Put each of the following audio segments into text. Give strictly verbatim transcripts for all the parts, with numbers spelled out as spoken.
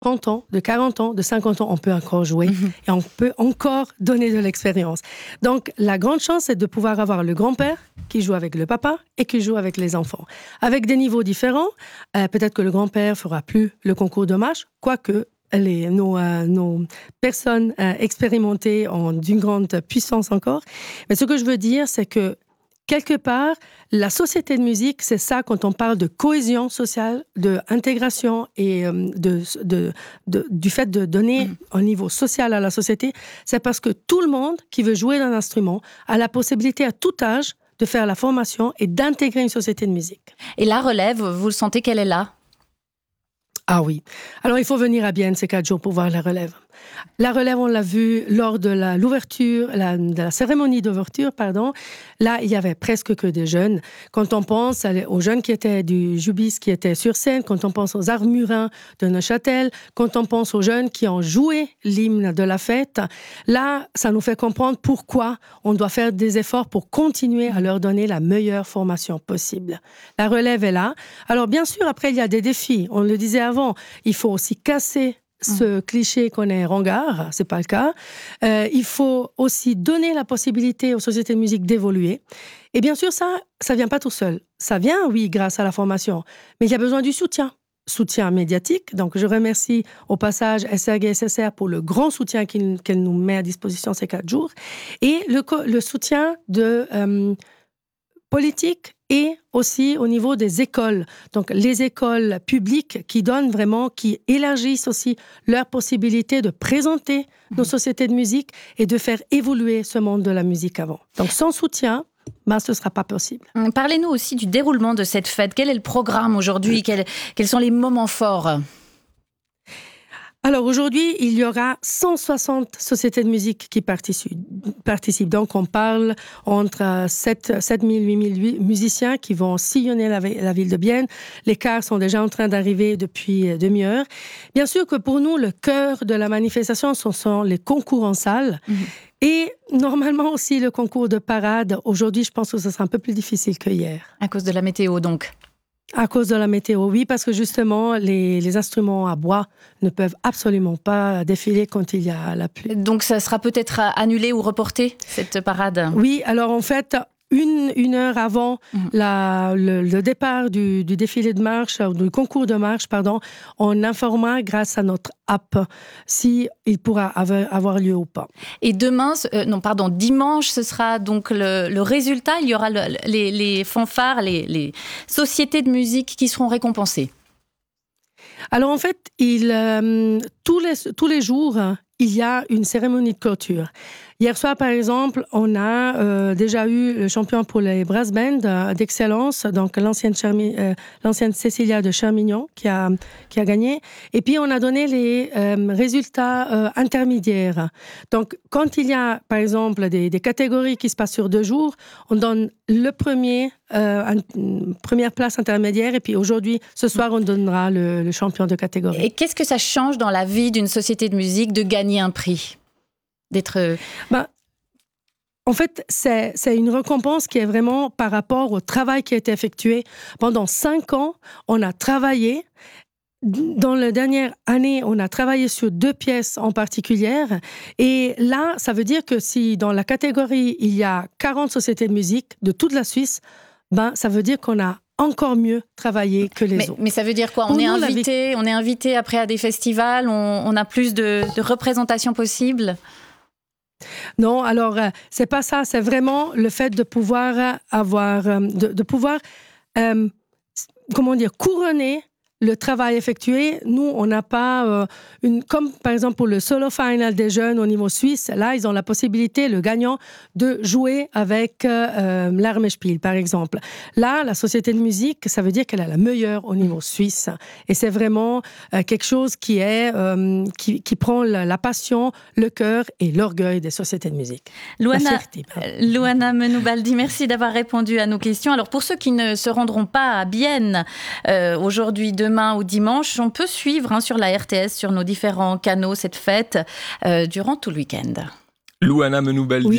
trente ans, de quarante ans, de cinquante ans, on peut encore jouer mmh. et on peut encore donner de l'expérience. Donc, la grande chance, c'est de pouvoir avoir le grand-père qui joue avec le papa et qui joue avec les enfants. Avec des niveaux différents, euh, peut-être que le grand-père fera plus le concours de marche, quoique les, nos, euh, nos personnes euh, expérimentées ont d'une grande puissance encore. Mais ce que je veux dire, c'est que quelque part, la société de musique, c'est ça quand on parle de cohésion sociale, d'intégration et de, de, de, du fait de donner mmh. un niveau social à la société, c'est parce que tout le monde qui veut jouer d'un instrument a la possibilité à tout âge de faire la formation et d'intégrer une société de musique. Et la relève, vous le sentez qu'elle est là ? Ah oui. Alors, il faut venir à Bienne ces quatre jours pour voir la relève. La relève, on l'a vu lors de la, l'ouverture, la, de la cérémonie d'ouverture, pardon. Là, il y avait presque que des jeunes. Quand on pense aux jeunes qui étaient du Jubis, qui étaient sur scène, quand on pense aux Armurins de Neuchâtel, quand on pense aux jeunes qui ont joué l'hymne de la fête, là, ça nous fait comprendre pourquoi on doit faire des efforts pour continuer à leur donner la meilleure formation possible. La relève est là. Alors, bien sûr, après, il y a des défis. On le disait avant, il faut aussi casser ce mmh. cliché qu'on est ringard, c'est pas le cas. Euh, il faut aussi donner la possibilité aux sociétés de musique d'évoluer. Et bien sûr, ça, ça vient pas tout seul. Ça vient, oui, grâce à la formation, mais il y a besoin du soutien. Soutien médiatique. Donc, je remercie au passage S R G S S R pour le grand soutien qu'il, qu'elle nous met à disposition ces quatre jours. Et le, le soutien de euh, politique et aussi au niveau des écoles. Donc, les écoles publiques qui donnent vraiment, qui élargissent aussi leurs possibilités de présenter mmh. nos sociétés de musique et de faire évoluer ce monde de la musique avant. Donc, sans soutien, ben, ce ne sera pas possible. Parlez-nous aussi du déroulement de cette fête. Quel est le programme aujourd'hui ? Quels, quels sont les moments forts ? Alors aujourd'hui, il y aura cent soixante sociétés de musique qui participent. Donc on parle entre sept mille, huit mille musiciens qui vont sillonner la, la ville de Bienne. Les cars sont déjà en train d'arriver depuis demi-heure. Bien sûr que pour nous, le cœur de la manifestation, ce sont les concours en salle. Mmh. Et normalement aussi le concours de parade. Aujourd'hui, je pense que ce sera un peu plus difficile que hier. À cause de la météo donc ? À cause de la météo, oui, parce que justement, les, les instruments à bois ne peuvent absolument pas défiler quand il y a la pluie. Donc, ça sera peut-être annulé ou reporté, cette parade ? Oui, alors en fait, une, une heure avant mmh. la, le, le départ du, du défilé de marche, du concours de marche, pardon, on informera grâce à notre app si il pourra avoir lieu ou pas. Et demain, euh, non pardon, dimanche, ce sera donc le, le résultat. Il y aura le, les, les fanfares, les, les sociétés de musique qui seront récompensées. Alors en fait, il, euh, tous les tous les jours, il y a une cérémonie de clôture. Hier soir, par exemple, on a euh, déjà eu le champion pour les brass bands euh, d'excellence, donc l'ancienne, Charmi- euh, l'ancienne Cécilia de Charmignon qui a, qui a gagné. Et puis, on a donné les euh, résultats euh, intermédiaires. Donc, quand il y a, par exemple, des, des catégories qui se passent sur deux jours, on donne le premier, euh, une première place intermédiaire. Et puis, aujourd'hui, ce soir, on donnera le, le champion de catégorie. Et qu'est-ce que ça change dans la vie d'une société de musique de gagner un prix ? D'être... Ben, en fait, c'est, c'est une récompense qui est vraiment par rapport au travail qui a été effectué. Pendant cinq ans, on a travaillé. Dans la dernière année, on a travaillé sur deux pièces en particulier. Et là, ça veut dire que si dans la catégorie, il y a quarante sociétés de musique de toute la Suisse, ben, ça veut dire qu'on a encore mieux travaillé que les mais, autres. Mais ça veut dire quoi ? On est, nous, invité, vie... on est invité après à des festivals, on, on a plus de, de représentation possible ? Non, alors, euh, c'est pas ça. C'est vraiment le fait de pouvoir avoir, euh, de, de pouvoir, euh, comment dire, couronner le travail effectué. Nous, on n'a pas euh, une... Comme, par exemple, pour le solo final des jeunes au niveau suisse, là, ils ont la possibilité, le gagnant, de jouer avec euh, l'Armespiel, par exemple. Là, la société de musique, ça veut dire qu'elle a la meilleure au niveau suisse. Et c'est vraiment euh, quelque chose qui est... Euh, qui, qui prend la, la passion, le cœur et l'orgueil des sociétés de musique. Luana, Luana Menoubaldi, merci d'avoir répondu à nos questions. Alors, pour ceux qui ne se rendront pas à Bienne euh, aujourd'hui, demain, demain ou dimanche, on peut suivre hein, sur la R T S, sur nos différents canaux, cette fête euh, durant tout le week-end. Luana Menoubaldi, oui.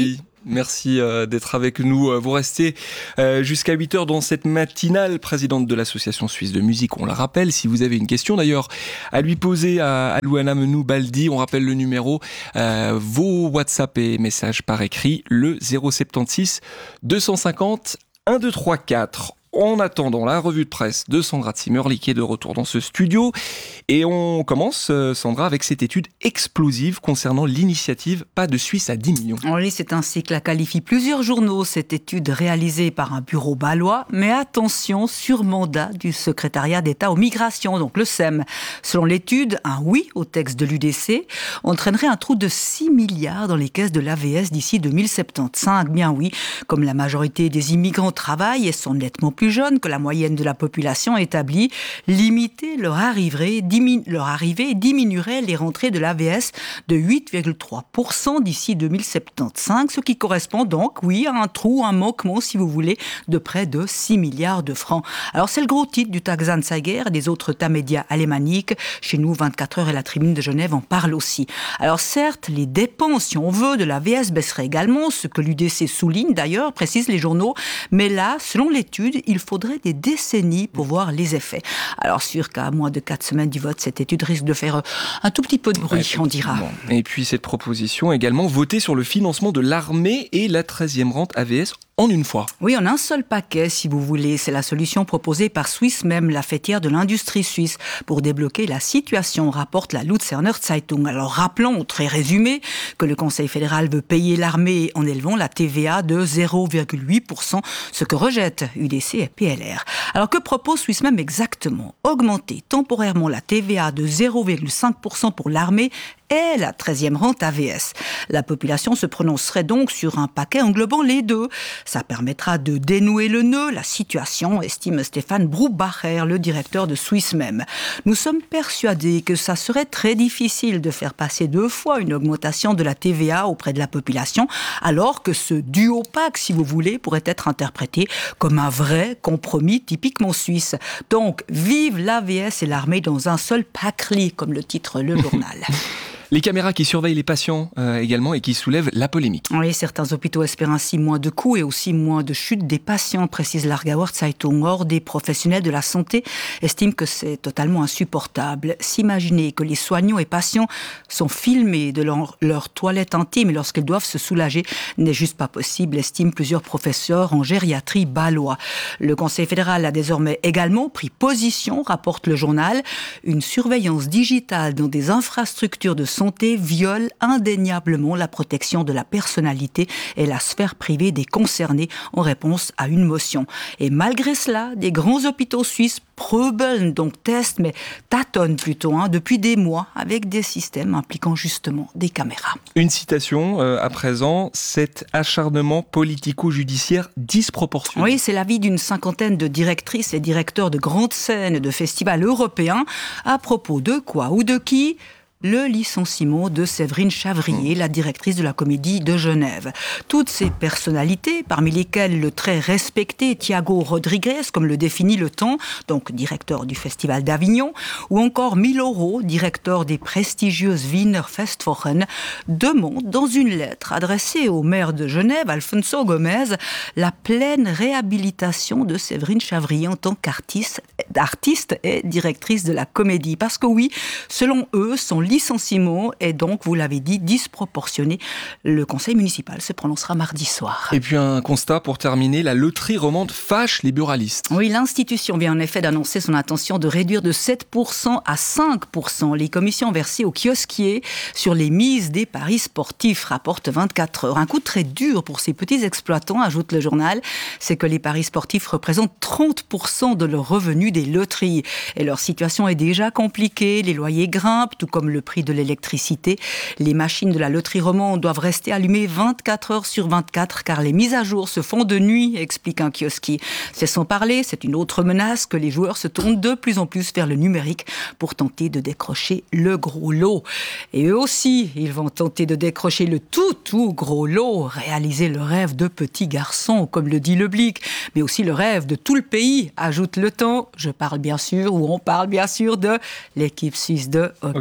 Merci euh, d'être avec nous. Vous restez euh, jusqu'à huit heures dans cette matinale. Présidente de l'Association suisse de musique, on le rappelle. Si vous avez une question d'ailleurs à lui poser à, à Luana Menoubaldi, on rappelle le numéro, euh, vos WhatsApp et messages par écrit, le zéro soixante-six deux cent cinquante un deux trois quatre. En attendant la revue de presse de Sandra Zimmerli qui est de retour dans ce studio. Et on commence, Sandra, avec cette étude explosive concernant l'initiative Pas de Suisse à dix millions. Oui, c'est ainsi que la qualifient plusieurs journaux, cette étude réalisée par un bureau bâlois, mais attention, sur mandat du secrétariat d'État aux migrations, donc le S E M. Selon l'étude, un oui au texte de l'U D C entraînerait un trou de six milliards dans les caisses de l'A V S d'ici deux mille soixante-quinze. Bien oui, comme la majorité des immigrants travaillent et sont nettement plus plus jeunes que la moyenne de la population établie, limiter leur arrivée, diminu- leur arrivée diminuerait les rentrées de l'A V S de huit virgule trois pour cent d'ici deux mille soixante-quinze, ce qui correspond donc, oui, à un trou, un manquement, si vous voulez, de près de six milliards de francs. Alors c'est le gros titre du Tagesanzeiger et des autres médias alémaniques. Chez nous, vingt-quatre heures et la Tribune de Genève en parle aussi. Alors certes, les dépenses, si on veut, de l'A V S baisseraient également, ce que l'U D C souligne d'ailleurs, précisent les journaux, mais là, selon l'étude, il faudrait des décennies pour voir les effets. Alors sûr qu'à moins de quatre semaines du vote, cette étude risque de faire un tout petit peu de bruit, ouais, on dira. Et puis cette proposition également votée sur le financement de l'armée et la treizième rente A V S en une fois. Oui, en un seul paquet, si vous voulez. C'est la solution proposée par Swissmem, la fêtière de l'industrie suisse, pour débloquer la situation, rapporte la Luzerner Zeitung. Alors rappelons, très résumé, que le Conseil fédéral veut payer l'armée en élevant la T V A de zéro virgule huit pour cent, ce que rejettent U D C et P L R. Alors que propose Swissmem exactement ? Augmenter temporairement la T V A de zéro virgule cinq pour cent pour l'armée et la treizième rente A V S. La population se prononcerait donc sur un paquet englobant les deux. Ça permettra de dénouer le nœud, la situation, estime Stéphane Brubacher, le directeur de Swissmem. Nous sommes persuadés que ça serait très difficile de faire passer deux fois une augmentation de la T V A auprès de la population, alors que ce duo-pack, si vous voulez, pourrait être interprété comme un vrai compromis typiquement suisse. Donc, vive l'A V S et l'armée dans un seul packli, comme le titre le journal. Les caméras qui surveillent les patients euh, également et qui soulèvent la polémique. Oui, certains hôpitaux espèrent ainsi moins de coûts et aussi moins de chutes des patients, précise l'Aargauer Zeitung. Or, des professionnels de la santé estiment que c'est totalement insupportable. S'imaginer que les soignants et patients sont filmés de leur, leur toilette intime lorsqu'ils doivent se soulager n'est juste pas possible, estiment plusieurs professeurs en gériatrie bâlois. Le Conseil fédéral a désormais également pris position, rapporte le journal. Une surveillance digitale dans des infrastructures de santé santé viole indéniablement la protection de la personnalité et la sphère privée des concernés en réponse à une motion. Et malgré cela, des grands hôpitaux suisses probeln, donc testent, mais tâtonnent plutôt, hein, depuis des mois, avec des systèmes impliquant justement des caméras. Une citation euh, à présent, cet acharnement politico-judiciaire disproportionné. Oui, c'est l'avis d'une cinquantaine de directrices et directeurs de grandes scènes de festivals européens. À propos de quoi ou de qui ? Le licenciement de Séverine Chavrier, la directrice de la Comédie de Genève. Toutes ces personnalités, parmi lesquelles le très respecté Thiago Rodriguez, comme le définit Le Temps, donc directeur du Festival d'Avignon, ou encore Miloro, directeur des prestigieuses Wiener Festwochen, demandent dans une lettre adressée au maire de Genève, Alfonso Gomez, la pleine réhabilitation de Séverine Chavrier en tant qu'artiste artiste et directrice de la Comédie. Parce que oui, selon eux, son licenciement est donc, vous l'avez dit, disproportionné. Le conseil municipal se prononcera mardi soir. Et puis un constat pour terminer, la loterie romande fâche les buralistes. Oui, l'institution vient en effet d'annoncer son intention de réduire de sept pour cent à cinq pour cent les commissions versées aux kiosquiers sur les mises des paris sportifs, rapporte vingt-quatre heures. Un coup très dur pour ces petits exploitants, ajoute le journal, c'est que les paris sportifs représentent trente pour cent de leurs revenus des loteries. Et leur situation est déjà compliquée, les loyers grimpent, tout comme le prix de l'électricité. Les machines de la loterie romande doivent rester allumées vingt-quatre heures sur vingt-quatre car les mises à jour se font de nuit, explique un kiosquier. C'est sans parler, c'est une autre menace que les joueurs se tournent de plus en plus vers le numérique pour tenter de décrocher le gros lot. Et eux aussi, ils vont tenter de décrocher le tout, tout gros lot, réaliser le rêve de petits garçons, comme le dit le Blick, mais aussi le rêve de tout le pays, ajoute Le Temps. Je parle bien sûr, ou on parle bien sûr de l'équipe suisse de hockey, hockey sur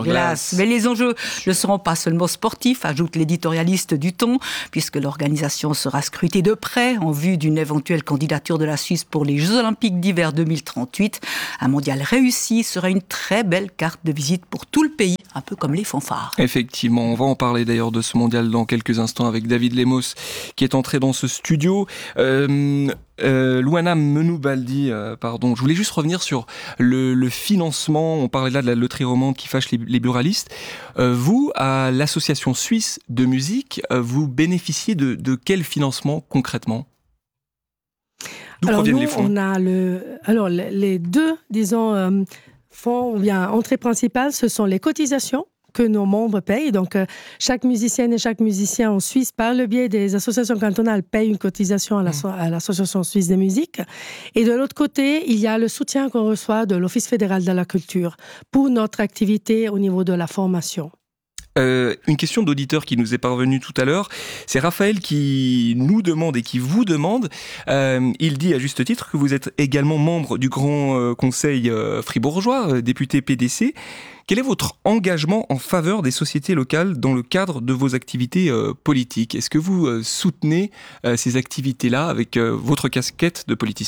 glace. Mais les enjeux ne seront pas seulement sportifs, ajoute l'éditorialiste du Ton, puisque l'organisation sera scrutée de près en vue d'une éventuelle candidature de la Suisse pour les Jeux Olympiques d'hiver deux mille trente-huit. Un mondial réussi sera une très belle carte de visite pour tout le pays, un peu comme les fanfares. Effectivement, on va en parler d'ailleurs de ce mondial dans quelques instants avec David Lemos qui est entré dans ce studio. Euh, euh, Luana Menoubaldi, euh, pardon, je voulais juste revenir sur le, le financement. On parlait là de la loterie romande qui fâche les, les buralistes. Euh, vous, à l'association suisse de musique, euh, vous bénéficiez de, de quel financement concrètement ? D'où Alors proviennent nous, les fonds ? on a le, alors les deux, disons, euh, fonds, ou bien entrée principale, ce sont les cotisations que nos membres payent. Donc, euh, chaque musicienne et chaque musicien en Suisse, par le biais des associations cantonales, paye une cotisation à, la, à l'Association suisse de musique. Et de l'autre côté, il y a le soutien qu'on reçoit de l'Office fédéral de la culture pour notre activité au niveau de la formation. Euh, une question d'auditeur qui nous est parvenue tout à l'heure, c'est Raphaël qui nous demande et qui vous demande, euh, il dit à juste titre que vous êtes également membre du Grand euh, Conseil euh, fribourgeois, euh, député P D C. Quel est votre engagement en faveur des sociétés locales dans le cadre de vos activités euh, politiques ? Est-ce que vous euh, soutenez euh, ces activités-là avec euh, votre casquette de politicienne ?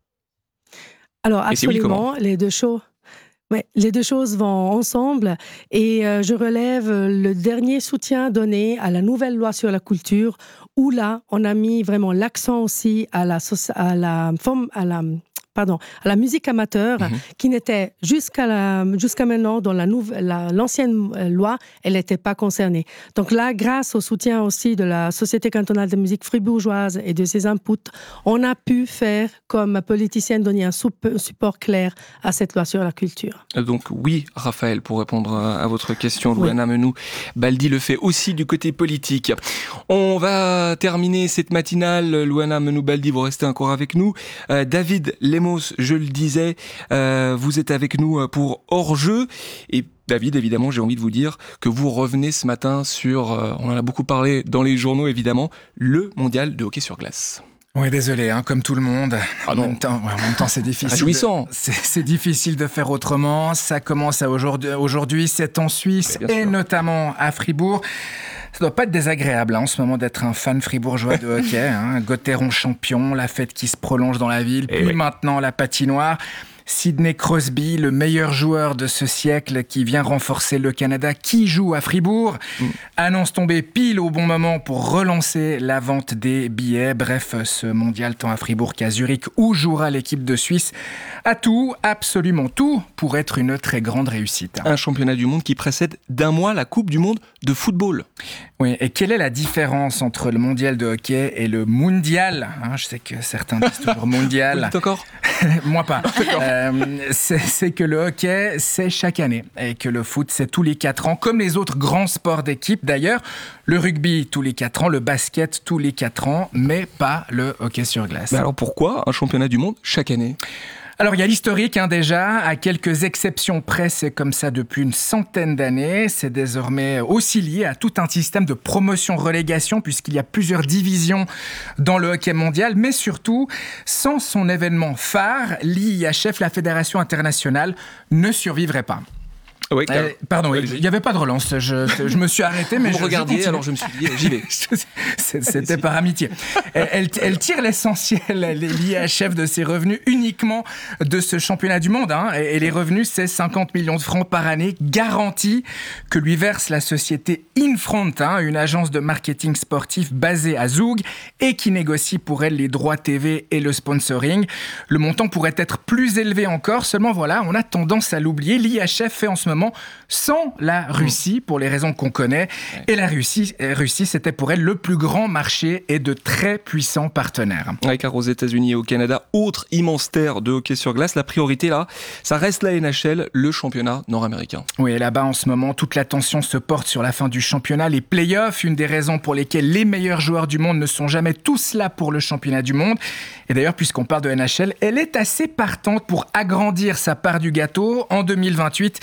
Alors absolument, les deux choses. Ouais, les deux choses vont ensemble et euh, je relève le dernier soutien donné à la nouvelle loi sur la culture où là, on a mis vraiment l'accent aussi à la, à la, à la, pardon, à la musique amateur mmh. qui n'était jusqu'à, la, jusqu'à maintenant dans la nouvelle, la, l'ancienne loi, elle n'était pas concernée. Donc là, grâce au soutien aussi de la Société cantonale de musique fribourgeoise et de ses inputs, on a pu faire comme politicienne donner un support clair à cette loi sur la culture. Donc oui, Raphaël, pour répondre à votre question, Luana oui. Menoubaldi le fait aussi du côté politique. On va terminer cette matinale. Luana Menoubaldi, vous restez encore avec nous. Euh, David Lemos, je le disais, euh, vous êtes avec nous pour hors-jeu. Et David, évidemment, j'ai envie de vous dire que vous revenez ce matin sur, euh, on en a beaucoup parlé dans les journaux, évidemment, le mondial de hockey sur glace. Oui, désolé, hein, comme tout le monde. Ah non. En même temps, ouais, en même temps c'est difficile. Réjouissant. C'est, c'est difficile de faire autrement. Ça commence à aujourd'hui, aujourd'hui c'est en Suisse oui, et sûr. Notamment à Fribourg. Ça doit pas être désagréable hein, en ce moment d'être un fan fribourgeois de hockey. Hein. Gauthieron champion, la fête qui se prolonge dans la ville, et puis oui. maintenant la patinoire. Sidney Crosby, le meilleur joueur de ce siècle qui vient renforcer le Canada, qui joue à Fribourg, mmh. annonce tomber pile au bon moment pour relancer la vente des billets. Bref, ce mondial tant à Fribourg qu'à Zurich, où jouera l'équipe de Suisse, a tout, absolument tout, pour être une très grande réussite. Un championnat du monde qui précède d'un mois la Coupe du monde de football. Oui, et quelle est la différence entre le mondial de hockey et le mondial hein, je sais que certains disent toujours mondial. Vous dites encore ? Moi pas. Euh, c'est, c'est que le hockey, c'est chaque année. Et que le foot, c'est tous les quatre ans. Comme les autres grands sports d'équipe d'ailleurs. Le rugby, tous les quatre ans. Le basket, tous les quatre ans. Mais pas le hockey sur glace. Mais alors pourquoi un championnat du monde chaque année ? Alors, il y a l'historique, hein, déjà. À quelques exceptions près, c'est comme ça depuis une centaine d'années. C'est désormais aussi lié à tout un système de promotion-relégation, puisqu'il y a plusieurs divisions dans le hockey mondial. Mais surtout, sans son événement phare, l'I I H F, la Fédération internationale, ne survivrait pas. Oui, euh, pardon, il n'y avait pas de relance. Je, je me suis arrêté, mais vous je, regardiez, je alors je me suis dit, j'y vais. C'était par amitié. Elle, elle, elle tire l'essentiel, l'I H F, de ses revenus uniquement de ce championnat du monde. Hein, et, et les revenus, c'est cinquante millions de francs par année, garantis, que lui verse la société Infront, hein, une agence de marketing sportif basée à Zug et qui négocie pour elle les droits T V et le sponsoring. Le montant pourrait être plus élevé encore, seulement voilà, on a tendance à l'oublier. L'I H F fait en ce moment sans la Russie, pour les raisons qu'on connaît. Et la Russie, Russie, c'était pour elle le plus grand marché et de très puissants partenaires. Ouais, car aux États-Unis et au Canada, autre immense terre de hockey sur glace, la priorité là, ça reste la N H L, le championnat nord-américain. Oui, et là-bas en ce moment, toute l'attention se porte sur la fin du championnat, les play-offs, une des raisons pour lesquelles les meilleurs joueurs du monde ne sont jamais tous là pour le championnat du monde. Et d'ailleurs, puisqu'on parle de N H L, elle est assez partante pour agrandir sa part du gâteau. En deux mille vingt-huit, elle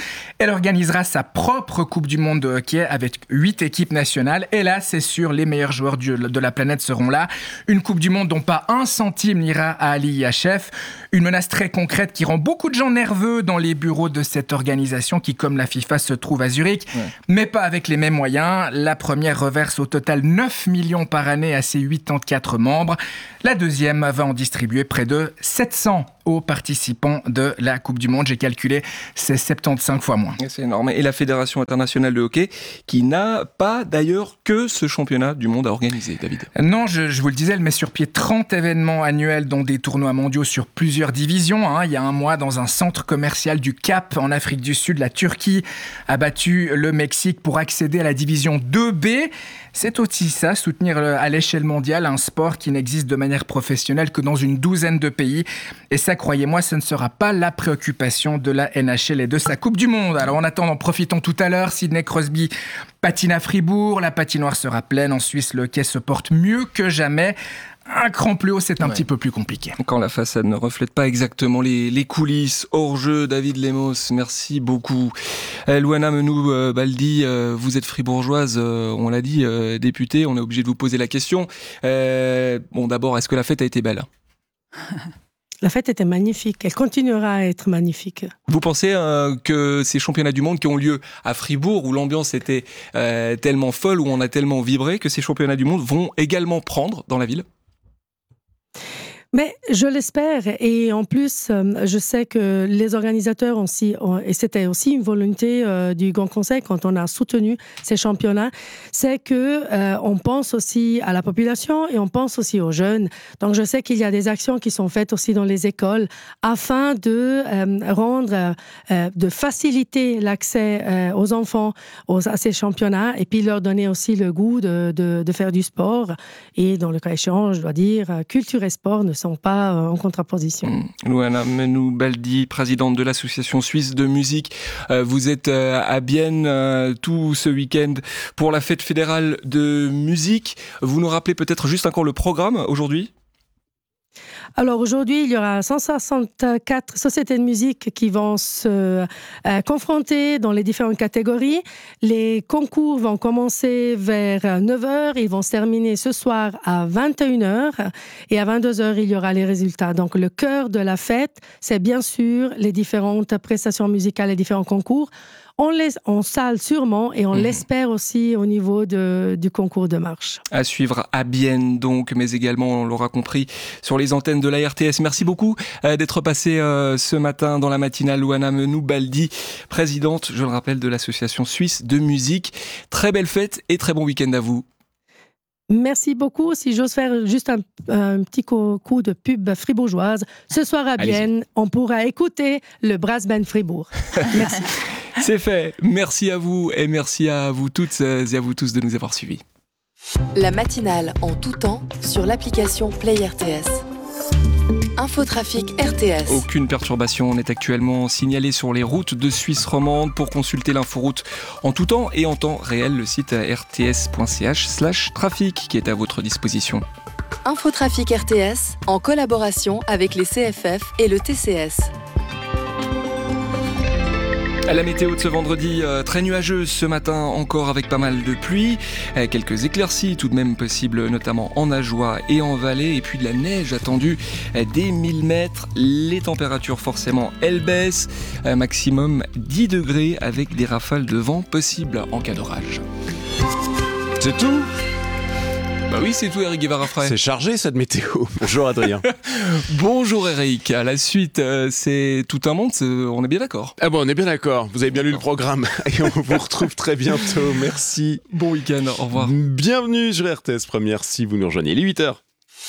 Elle organisera sa propre Coupe du Monde de hockey avec huit équipes nationales. Et là, c'est sûr, les meilleurs joueurs du, de la planète seront là. Une Coupe du Monde dont pas un centime n'ira à l'I I H F. Une menace très concrète qui rend beaucoup de gens nerveux dans les bureaux de cette organisation qui, comme la FIFA, se trouve à Zurich. Ouais. Mais pas avec les mêmes moyens. La première reverse au total neuf millions par année à ses quatre-vingt-quatorze membres. La deuxième va en distribuer près de sept cents aux participants de la Coupe du Monde. J'ai calculé, c'est soixante-quinze fois moins. C'est énorme. Et la Fédération internationale de hockey, qui n'a pas d'ailleurs que ce championnat du monde à organiser, David. Non, je, je vous le disais, elle met sur pied trente événements annuels, dont des tournois mondiaux sur plusieurs divisions. Hein. Il y a un mois, dans un centre commercial du Cap, en Afrique du Sud, la Turquie a battu le Mexique pour accéder à la division deux B. C'est aussi ça, soutenir à l'échelle mondiale un sport qui n'existe de manière professionnelle que dans une douzaine de pays. Et ça, croyez-moi, ce ne sera pas la préoccupation de la N H L et de sa Coupe du Monde. Alors en attendant, profitons tout à l'heure. Sidney Crosby patine à Fribourg. La patinoire sera pleine. En Suisse, le hockey se porte mieux que jamais. Un cran plus haut, c'est un ouais. petit peu plus compliqué. Quand la façade ne reflète pas exactement les, les coulisses, hors-jeu, David Lemos, merci beaucoup. Euh, Luana Menou-Baldi, euh, vous êtes fribourgeoise, euh, on l'a dit, euh, députée, on est obligé de vous poser la question. Euh, bon, d'abord, est-ce que la fête a été belle ? La fête était magnifique, elle continuera à être magnifique. Vous pensez euh, que ces championnats du monde qui ont lieu à Fribourg, où l'ambiance était euh, tellement folle, où on a tellement vibré, que ces championnats du monde vont également prendre dans la ville ? Mais je l'espère, et en plus, je sais que les organisateurs aussi, et c'était aussi une volonté euh, du Grand Conseil quand on a soutenu ces championnats, c'est que euh, on pense aussi à la population et on pense aussi aux jeunes. Donc je sais qu'il y a des actions qui sont faites aussi dans les écoles afin de euh, rendre, euh, de faciliter l'accès euh, aux enfants aux, à ces championnats et puis leur donner aussi le goût de, de, de faire du sport. Et dans le cas échéant, je dois dire, culture et sport ne sont pas en contraposition. Mmh. Luana Menou-Baldi, présidente de l'Association suisse de musique. Euh, vous êtes euh, à Bienne euh, tout ce week-end pour la fête fédérale de musique. Vous nous rappelez peut-être juste encore le programme aujourd'hui ? Alors aujourd'hui, il y aura cent soixante-quatre sociétés de musique qui vont se euh, confronter dans les différentes catégories. Les concours vont commencer vers neuf heures, ils vont se terminer ce soir à vingt et une heures et à vingt-deux heures, il y aura les résultats. Donc le cœur de la fête, c'est bien sûr les différentes prestations musicales, les différents concours. On, les, on salle sûrement et on mmh. l'espère aussi au niveau de, du concours de marche. À suivre à Bienne donc, mais également, on l'aura compris, sur les antennes de la R T S. Merci beaucoup euh, d'être passé euh, ce matin dans la matinale. Luana Menou-Baldi, présidente, je le rappelle, de l'Association suisse de musique. Très belle fête et très bon week-end à vous. Merci beaucoup. Si j'ose faire juste un, un petit coup de pub fribourgeoise, ce soir à Bienne, allez-y, on pourra écouter le Brass Band Fribourg. Merci. C'est fait. Merci à vous et merci à vous toutes et à vous tous de nous avoir suivis. La matinale en tout temps sur l'application Play R T S. Infotrafic R T S. Aucune perturbation n'est actuellement signalée sur les routes de Suisse romande. Pour consulter l'inforoute en tout temps et en temps réel, le site r t s point c h slash trafic qui est à votre disposition. Infotrafic R T S en collaboration avec les C F F et le T C S. La météo de ce vendredi, euh, très nuageuse ce matin, encore avec pas mal de pluie, euh, quelques éclaircies tout de même possibles, notamment en Ajoie et en Valais, et puis de la neige attendue euh, des mille mètres. Les températures forcément elles baissent, euh, maximum dix degrés avec des rafales de vent possibles en cas d'orage. C'est tout ? Bah oui, c'est tout, Eric Guevara-Frey. C'est chargé cette météo. Bonjour Adrien. Bonjour Eric. À la suite, euh, c'est tout un monde, c'est... on est bien d'accord. Ah bon, on est bien d'accord. Vous avez bien lu le programme et on vous retrouve très bientôt. Merci. Bon week-end, au revoir. Bienvenue sur R T S Première si vous nous rejoignez. Il est huit heures.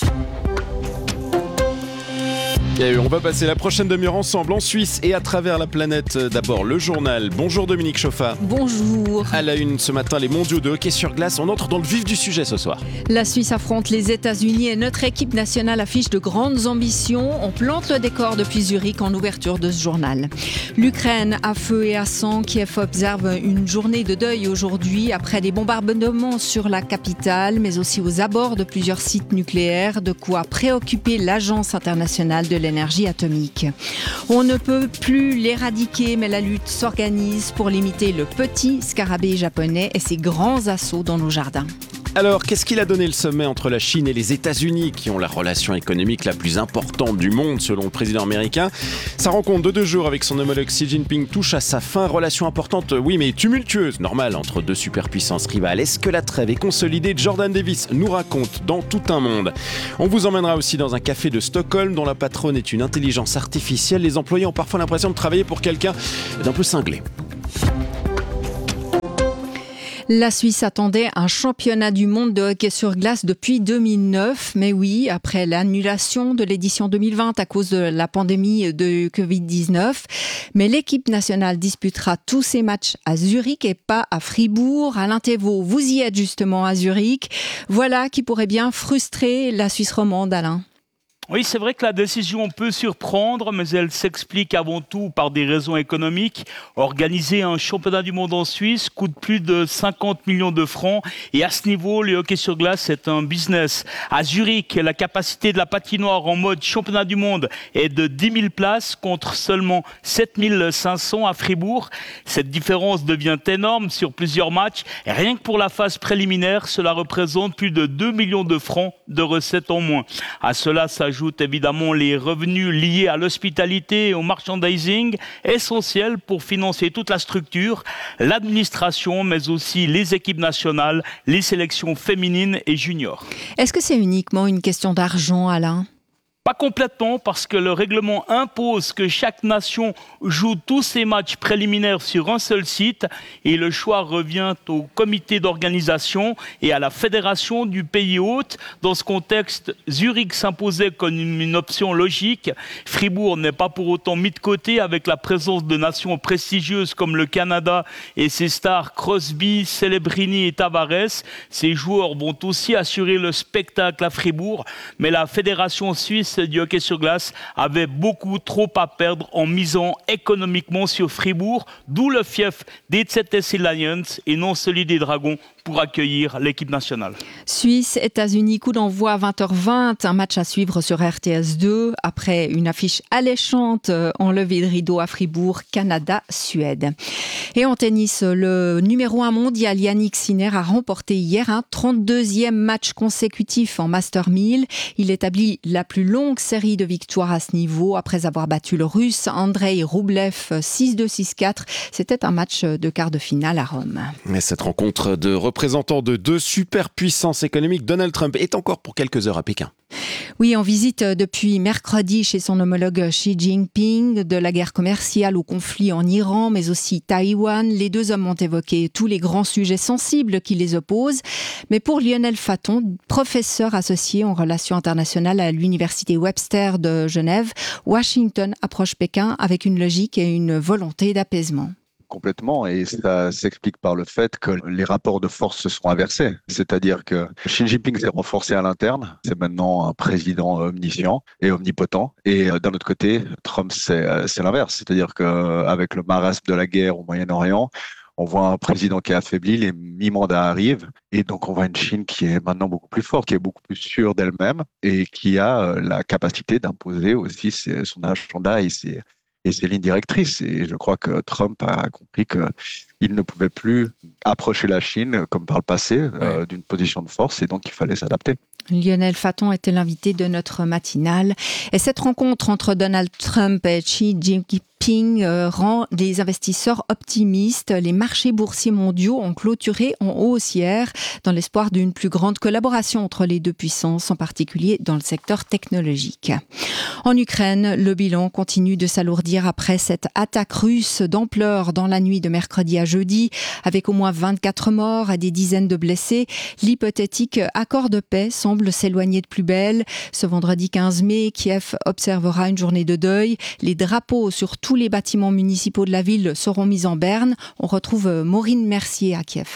Et on va passer la prochaine demi-heure ensemble en Suisse et à travers la planète. D'abord le journal. Bonjour Dominique Chauffa. Bonjour. À la une ce matin, les mondiaux de hockey sur glace. On entre dans le vif du sujet ce soir. La Suisse affronte les États-Unis et notre équipe nationale affiche de grandes ambitions. On plante le décor depuis Zurich en ouverture de ce journal. L'Ukraine à feu et à sang. Kiev observe une journée de deuil aujourd'hui après des bombardements sur la capitale, mais aussi aux abords de plusieurs sites nucléaires. De quoi préoccuper l'Agence internationale de l'énergie. l'énergie atomique. On ne peut plus l'éradiquer, mais la lutte s'organise pour limiter le petit scarabée japonais et ses grands assauts dans nos jardins. Alors, qu'est-ce qu'il a donné le sommet entre la Chine et les États-Unis, qui ont la relation économique la plus importante du monde, selon le président américain ? Sa rencontre de deux jours avec son homologue Xi Jinping touche à sa fin. Relation importante, oui, mais tumultueuse, normale, entre deux superpuissances rivales. Est-ce que la trêve est consolidée ? Jordan Davis nous raconte dans Tout un monde. On vous emmènera aussi dans un café de Stockholm, dont la patronne est une intelligence artificielle. Les employés ont parfois l'impression de travailler pour quelqu'un d'un peu cinglé. La Suisse attendait un championnat du monde de hockey sur glace depuis deux mille neuf. Mais oui, après l'annulation de l'édition deux mille vingt à cause de la pandémie de covid dix-neuf. Mais l'équipe nationale disputera tous ses matchs à Zurich et pas à Fribourg. Alain Thévault, vous y êtes justement à Zurich. Voilà qui pourrait bien frustrer la Suisse romande, Alain. Oui, c'est vrai que la décision peut surprendre, mais elle s'explique avant tout par des raisons économiques. Organiser un championnat du monde en Suisse coûte plus de cinquante millions de francs. Et à ce niveau, le hockey sur glace est un business. À Zurich, la capacité de la patinoire en mode championnat du monde est de dix mille places contre seulement sept mille cinq cents à Fribourg. Cette différence devient énorme sur plusieurs matchs. Et rien que pour la phase préliminaire, cela représente plus de deux millions de francs de recettes en moins. À cela s'ajoute évidemment les revenus liés à l'hospitalité et au merchandising, essentiels pour financer toute la structure, l'administration, mais aussi les équipes nationales, les sélections féminines et juniors. Est-ce que c'est uniquement une question d'argent, Alain ? Pas complètement, parce que le règlement impose que chaque nation joue tous ses matchs préliminaires sur un seul site et le choix revient au comité d'organisation et à la fédération du pays hôte. Dans ce contexte, Zurich s'imposait comme une option logique. Fribourg n'est pas pour autant mis de côté avec la présence de nations prestigieuses comme le Canada et ses stars Crosby, Celebrini et Tavares. Ces joueurs vont aussi assurer le spectacle à Fribourg, mais la fédération suisse du hockey sur glace avait beaucoup trop à perdre en misant économiquement sur Fribourg, d'où le fief des Z S C Lions et non celui des Dragons pour accueillir l'équipe nationale. Suisse, États-Unis, coup d'envoi à vingt heures vingt, un match à suivre sur R T S deux, après une affiche alléchante en levée de rideau à Fribourg, Canada, Suède. Et en tennis, le numéro un mondial Yannick Sinner a remporté hier un trente-deuxième match consécutif en Master mille. Il établit la plus longue série de victoires à ce niveau après avoir battu le Russe Andrei Roublev six deux six quatre. C'était un match de quart de finale à Rome. Mais cette rencontre de représentants de deux superpuissances économiques, Donald Trump est encore pour quelques heures à Pékin. Oui, en visite depuis mercredi chez son homologue Xi Jinping, de la guerre commerciale au conflit en Iran, mais aussi Taïwan. Les deux hommes ont évoqué tous les grands sujets sensibles qui les opposent. Mais pour Lionel Faton, professeur associé en relations internationales à l'université Webster de Genève, Washington approche Pékin avec une logique et une volonté d'apaisement. Complètement, et ça s'explique par le fait que les rapports de force se sont inversés. C'est-à-dire que Xi Jinping s'est renforcé à l'interne, c'est maintenant un président omniscient et omnipotent. Et d'un autre côté, Trump, c'est, c'est l'inverse. C'est-à-dire qu'avec le marasme de la guerre au Moyen-Orient, on voit un président qui est affaibli, les mi-mandats arrivent, et donc on voit une Chine qui est maintenant beaucoup plus forte, qui est beaucoup plus sûre d'elle-même, et qui a la capacité d'imposer aussi ses, son agenda et ses et ses lignes directrices. Et je crois que Trump a compris qu'il ne pouvait plus approcher la Chine, comme par le passé, ouais. euh, d'une position de force, et donc il fallait s'adapter. Lionel Faton était l'invité de notre matinale. Et cette rencontre entre Donald Trump et Xi Jinping euh, rend les investisseurs optimistes. Les marchés boursiers mondiaux ont clôturé en hausse hier dans l'espoir d'une plus grande collaboration entre les deux puissances, en particulier dans le secteur technologique. En Ukraine, le bilan continue de s'alourdir après cette attaque russe d'ampleur dans la nuit de mercredi à jeudi, avec au moins vingt-quatre morts et des dizaines de blessés. L'hypothétique accord de paix semble s'éloigner de plus belle. Ce vendredi quinze mai, Kiev observera une journée de deuil. Les drapeaux sur tous les bâtiments municipaux de la ville seront mis en berne. On retrouve Maureen Mercier à Kiev.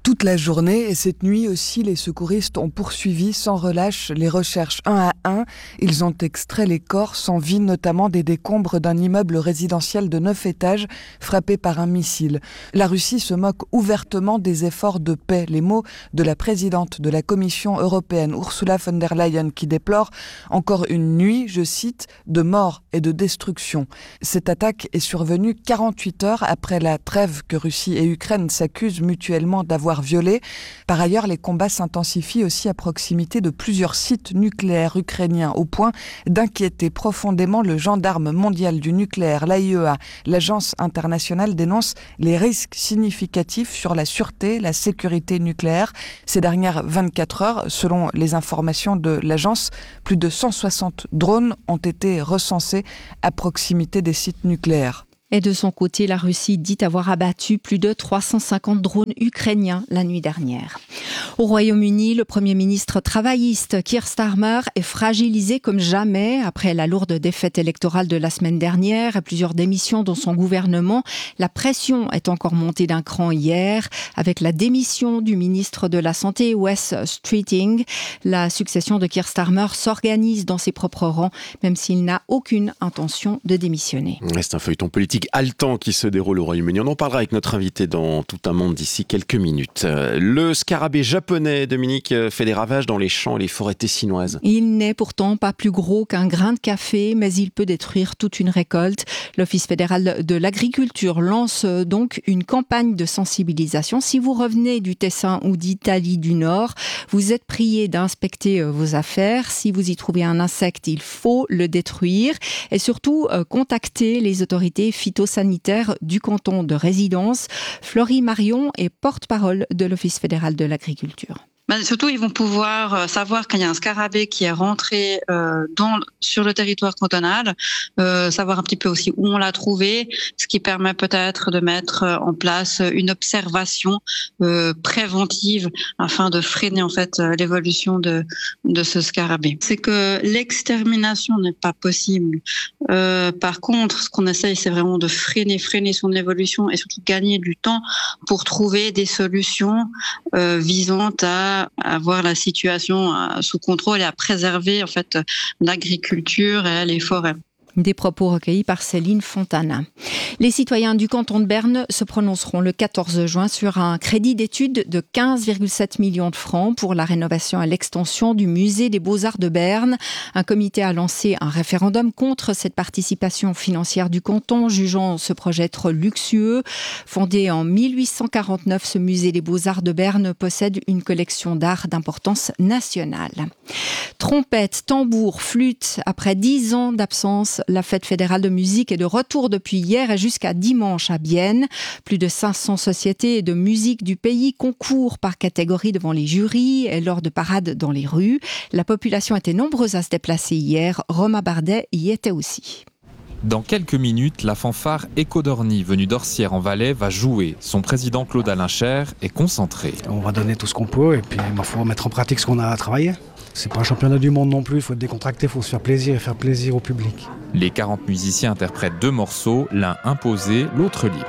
toute la journée et cette nuit aussi, les secouristes ont poursuivi sans relâche les recherches un à un. Ils ont extrait les corps sans vie, notamment des décombres d'un immeuble résidentiel de neuf étages frappé par un missile. La Russie se moque ouvertement des efforts de paix. Les mots de la présidente de la Commission européenne, Ursula von der Leyen, qui déplore encore une nuit, je cite, de mort et de destruction. Cette attaque est survenue quarante-huit heures après la trêve que Russie et Ukraine s'accusent mutuellement d'avoir violée. Par ailleurs, les combats s'intensifient aussi à proximité de plusieurs sites nucléaires ukrainiens, au point d'inquiéter profondément le gendarme mondial du nucléaire, l'A I E A. L'agence internationale dénonce les risques significatifs sur la sûreté, la sécurité nucléaire. Ces dernières vingt-quatre heures, selon les informations de l'agence, plus de cent soixante drones ont été recensés à proximité des sites nucléaires. Et de son côté, la Russie dit avoir abattu plus de trois cent cinquante drones ukrainiens la nuit dernière. Au Royaume-Uni, le Premier ministre travailliste Keir Starmer est fragilisé comme jamais après la lourde défaite électorale de la semaine dernière et plusieurs démissions dans son gouvernement. La pression est encore montée d'un cran hier avec la démission du ministre de la Santé, Wes Streeting. La succession de Keir Starmer s'organise dans ses propres rangs, même s'il n'a aucune intention de démissionner. C'est un feuilleton politique haletant qui se déroule au Royaume-Uni. On en parlera avec notre invité dans Tout un monde d'ici quelques minutes. Le scarabée japonais, Dominique, fait des ravages dans les champs et les forêts tessinoises. Il n'est pourtant pas plus gros qu'un grain de café, mais il peut détruire toute une récolte. L'Office fédéral de l'agriculture lance donc une campagne de sensibilisation. Si vous revenez du Tessin ou d'Italie du Nord, vous êtes prié d'inspecter vos affaires. Si vous y trouvez un insecte, il faut le détruire et surtout contacter les autorités phytosanitaire du canton de résidence. Florie Marion est porte-parole de l'Office fédéral de l'agriculture. Ben, surtout, ils vont pouvoir savoir qu'il y a un scarabée qui est rentré euh, dans, sur le territoire cantonal, euh, savoir un petit peu aussi où on l'a trouvé, ce qui permet peut-être de mettre en place une observation euh, préventive afin de freiner en fait l'évolution de, de ce scarabée. C'est que l'extermination n'est pas possible. Euh, par contre, ce qu'on essaye, c'est vraiment de freiner, freiner son évolution et surtout gagner du temps pour trouver des solutions euh, visant à avoir la situation sous contrôle et à préserver en fait l'agriculture et les forêts. Des propos recueillis par Céline Fontana. Les citoyens du canton de Berne se prononceront le quatorze juin sur un crédit d'études de quinze virgule sept millions de francs pour la rénovation et l'extension du musée des Beaux-Arts de Berne. Un comité a lancé un référendum contre cette participation financière du canton, jugeant ce projet être luxueux. Fondé en mille huit cent quarante-neuf, ce musée des Beaux-Arts de Berne possède une collection d'art d'importance nationale. Trompette, tambour, flûte, après dix ans d'absence, la fête fédérale de musique est de retour depuis hier et jusqu'à dimanche à Bienne. Plus de cinq cents sociétés de musique du pays concourent par catégorie devant les jurys et lors de parades dans les rues. La population était nombreuse à se déplacer hier. Romain Bardet y était aussi. Dans quelques minutes, la fanfare Écho d'Orny, venue d'Orsières en Valais, va jouer. Son président Claude Alain-Cher est concentré. On va donner tout ce qu'on peut et puis il faut mettre en pratique ce qu'on a travaillé. C'est pas un championnat du monde non plus, il faut être décontracté, il faut se faire plaisir et faire plaisir au public. Les quarante musiciens interprètent deux morceaux, l'un imposé, l'autre libre.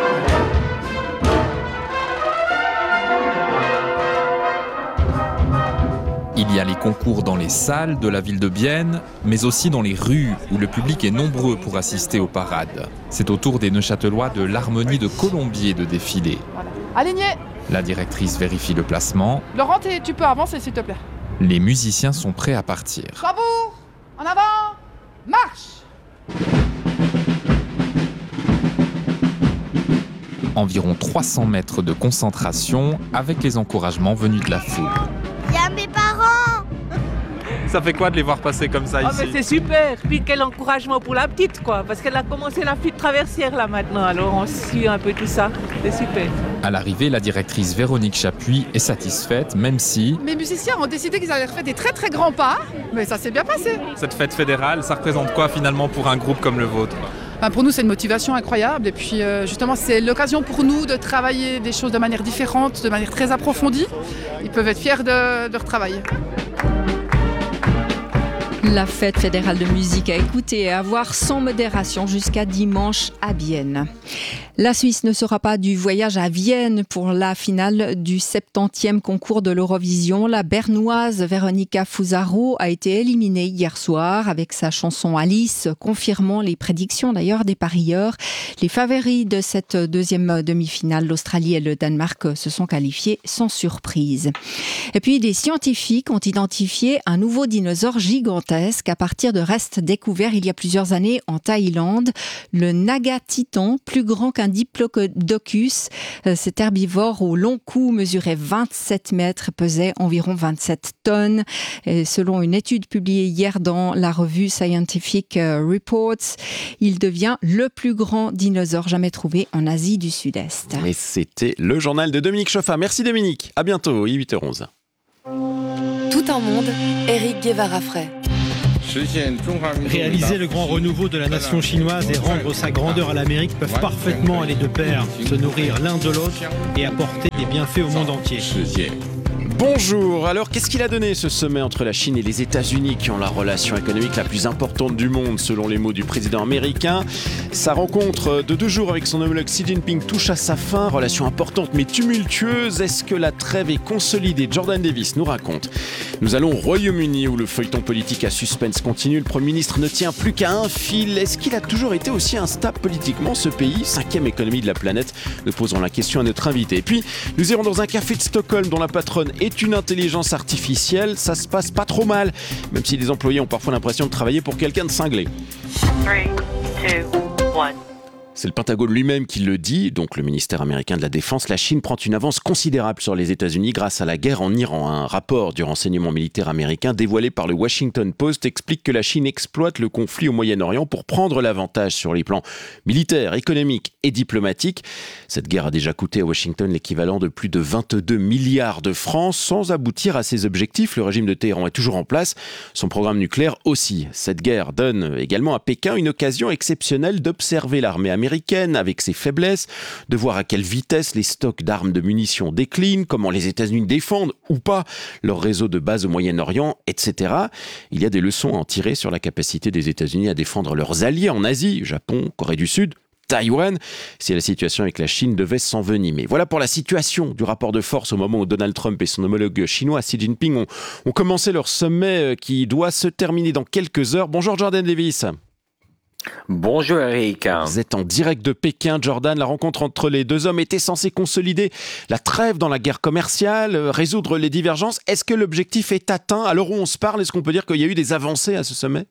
Il y a les concours dans les salles de la ville de Bienne, mais aussi dans les rues où le public est nombreux pour assister aux parades. C'est au tour des Neuchâtelois de l'Harmonie de Colombier de défiler. Voilà. Aligné. La directrice vérifie le placement. Laurent, tu peux avancer s'il te plaît. Les musiciens sont prêts à partir. Bravo! En avant! Marche! Environ trois cents mètres de concentration avec les encouragements venus de la foule. Il y a mes parents! Ça fait quoi de les voir passer comme ça oh, ici? Mais c'est super! Puis quel encouragement pour la petite, quoi! Parce qu'elle a commencé la file traversière là maintenant, alors on suit un peu tout ça. C'est super. À l'arrivée, la directrice Véronique Chapuis est satisfaite, même si... Mes musiciens ont décidé qu'ils avaient fait des très très grands pas, mais ça s'est bien passé. Cette fête fédérale, ça représente quoi finalement pour un groupe comme le vôtre? Ben pour nous, c'est une motivation incroyable et puis euh, justement, c'est l'occasion pour nous de travailler des choses de manière différente, de manière très approfondie. Ils peuvent être fiers de, de retravailler. La fête fédérale de musique à écouter et à voir sans modération jusqu'à dimanche à Bienne. La Suisse ne sera pas du voyage à Vienne pour la finale du septantième concours de l'Eurovision. La bernoise Veronica Fusaro a été éliminée hier soir avec sa chanson Alice, confirmant les prédictions d'ailleurs des parieurs. Les favoris de cette deuxième demi-finale, l'Australie et le Danemark, se sont qualifiés sans surprise. Et puis des scientifiques ont identifié un nouveau dinosaure gigantesque à partir de restes découverts il y a plusieurs années en Thaïlande. Le Naga Titan, plus grand qu'un Diplodocus. Cet herbivore au long cou mesurait vingt-sept mètres, pesait environ vingt-sept tonnes. Et selon une étude publiée hier dans la revue Scientific Reports, il devient le plus grand dinosaure jamais trouvé en Asie du Sud-Est. Et c'était le journal de Dominique Chauffat. Merci Dominique, à bientôt, il est huit heures onze. Tout un monde, Éric Guevara-Frey. Réaliser le grand renouveau de la nation chinoise et rendre sa grandeur à l'Amérique peuvent parfaitement aller de pair, se nourrir l'un de l'autre et apporter des bienfaits au monde entier. Bonjour, alors qu'est-ce qu'il a donné ce sommet entre la Chine et les États-Unis qui ont la relation économique la plus importante du monde selon les mots du président américain? Sa rencontre de deux jours avec son homologue Xi Jinping touche à sa fin, relation importante mais tumultueuse. Est-ce que la trêve est consolidée? Jordan Davis nous raconte. Nous allons au Royaume-Uni où le feuilleton politique à suspense continue. Le Premier ministre ne tient plus qu'à un fil. Est-ce qu'il a toujours été aussi instable politiquement ce pays? Cinquième économie de la planète. Nous poserons la question à notre invité. Et puis nous irons dans un café de Stockholm dont la patronne est une intelligence artificielle. Ça se passe pas trop mal, même si les employés ont parfois l'impression de travailler pour quelqu'un de cinglé. three, two, one. C'est le Pentagone lui-même qui le dit, donc le ministère américain de la Défense. La Chine prend une avance considérable sur les États-Unis grâce à la guerre en Iran. Un rapport du renseignement militaire américain dévoilé par le Washington Post explique que la Chine exploite le conflit au Moyen-Orient pour prendre l'avantage sur les plans militaires, économiques et diplomatiques. Cette guerre a déjà coûté à Washington l'équivalent de plus de vingt-deux milliards de francs sans aboutir à ses objectifs. Le régime de Téhéran est toujours en place, son programme nucléaire aussi. Cette guerre donne également à Pékin une occasion exceptionnelle d'observer l'armée américaine américaine avec ses faiblesses, de voir à quelle vitesse les stocks d'armes de munitions déclinent, comment les États-Unis défendent ou pas leur réseau de bases au Moyen-Orient, et cetera. Il y a des leçons à en tirer sur la capacité des États-Unis à défendre leurs alliés en Asie, Japon, Corée du Sud, Taïwan, si la situation avec la Chine devait s'envenimer. Voilà pour la situation du rapport de force au moment où Donald Trump et son homologue chinois Xi Jinping ont, ont commencé leur sommet qui doit se terminer dans quelques heures. Bonjour Jordan Davis. Bonjour Eric. Vous êtes en direct de Pékin, Jordan. La rencontre entre les deux hommes était censée consolider la trêve dans la guerre commerciale, résoudre les divergences. Est-ce que l'objectif est atteint? À l'heure où on se parle, est-ce qu'on peut dire qu'il y a eu des avancées à ce sommet?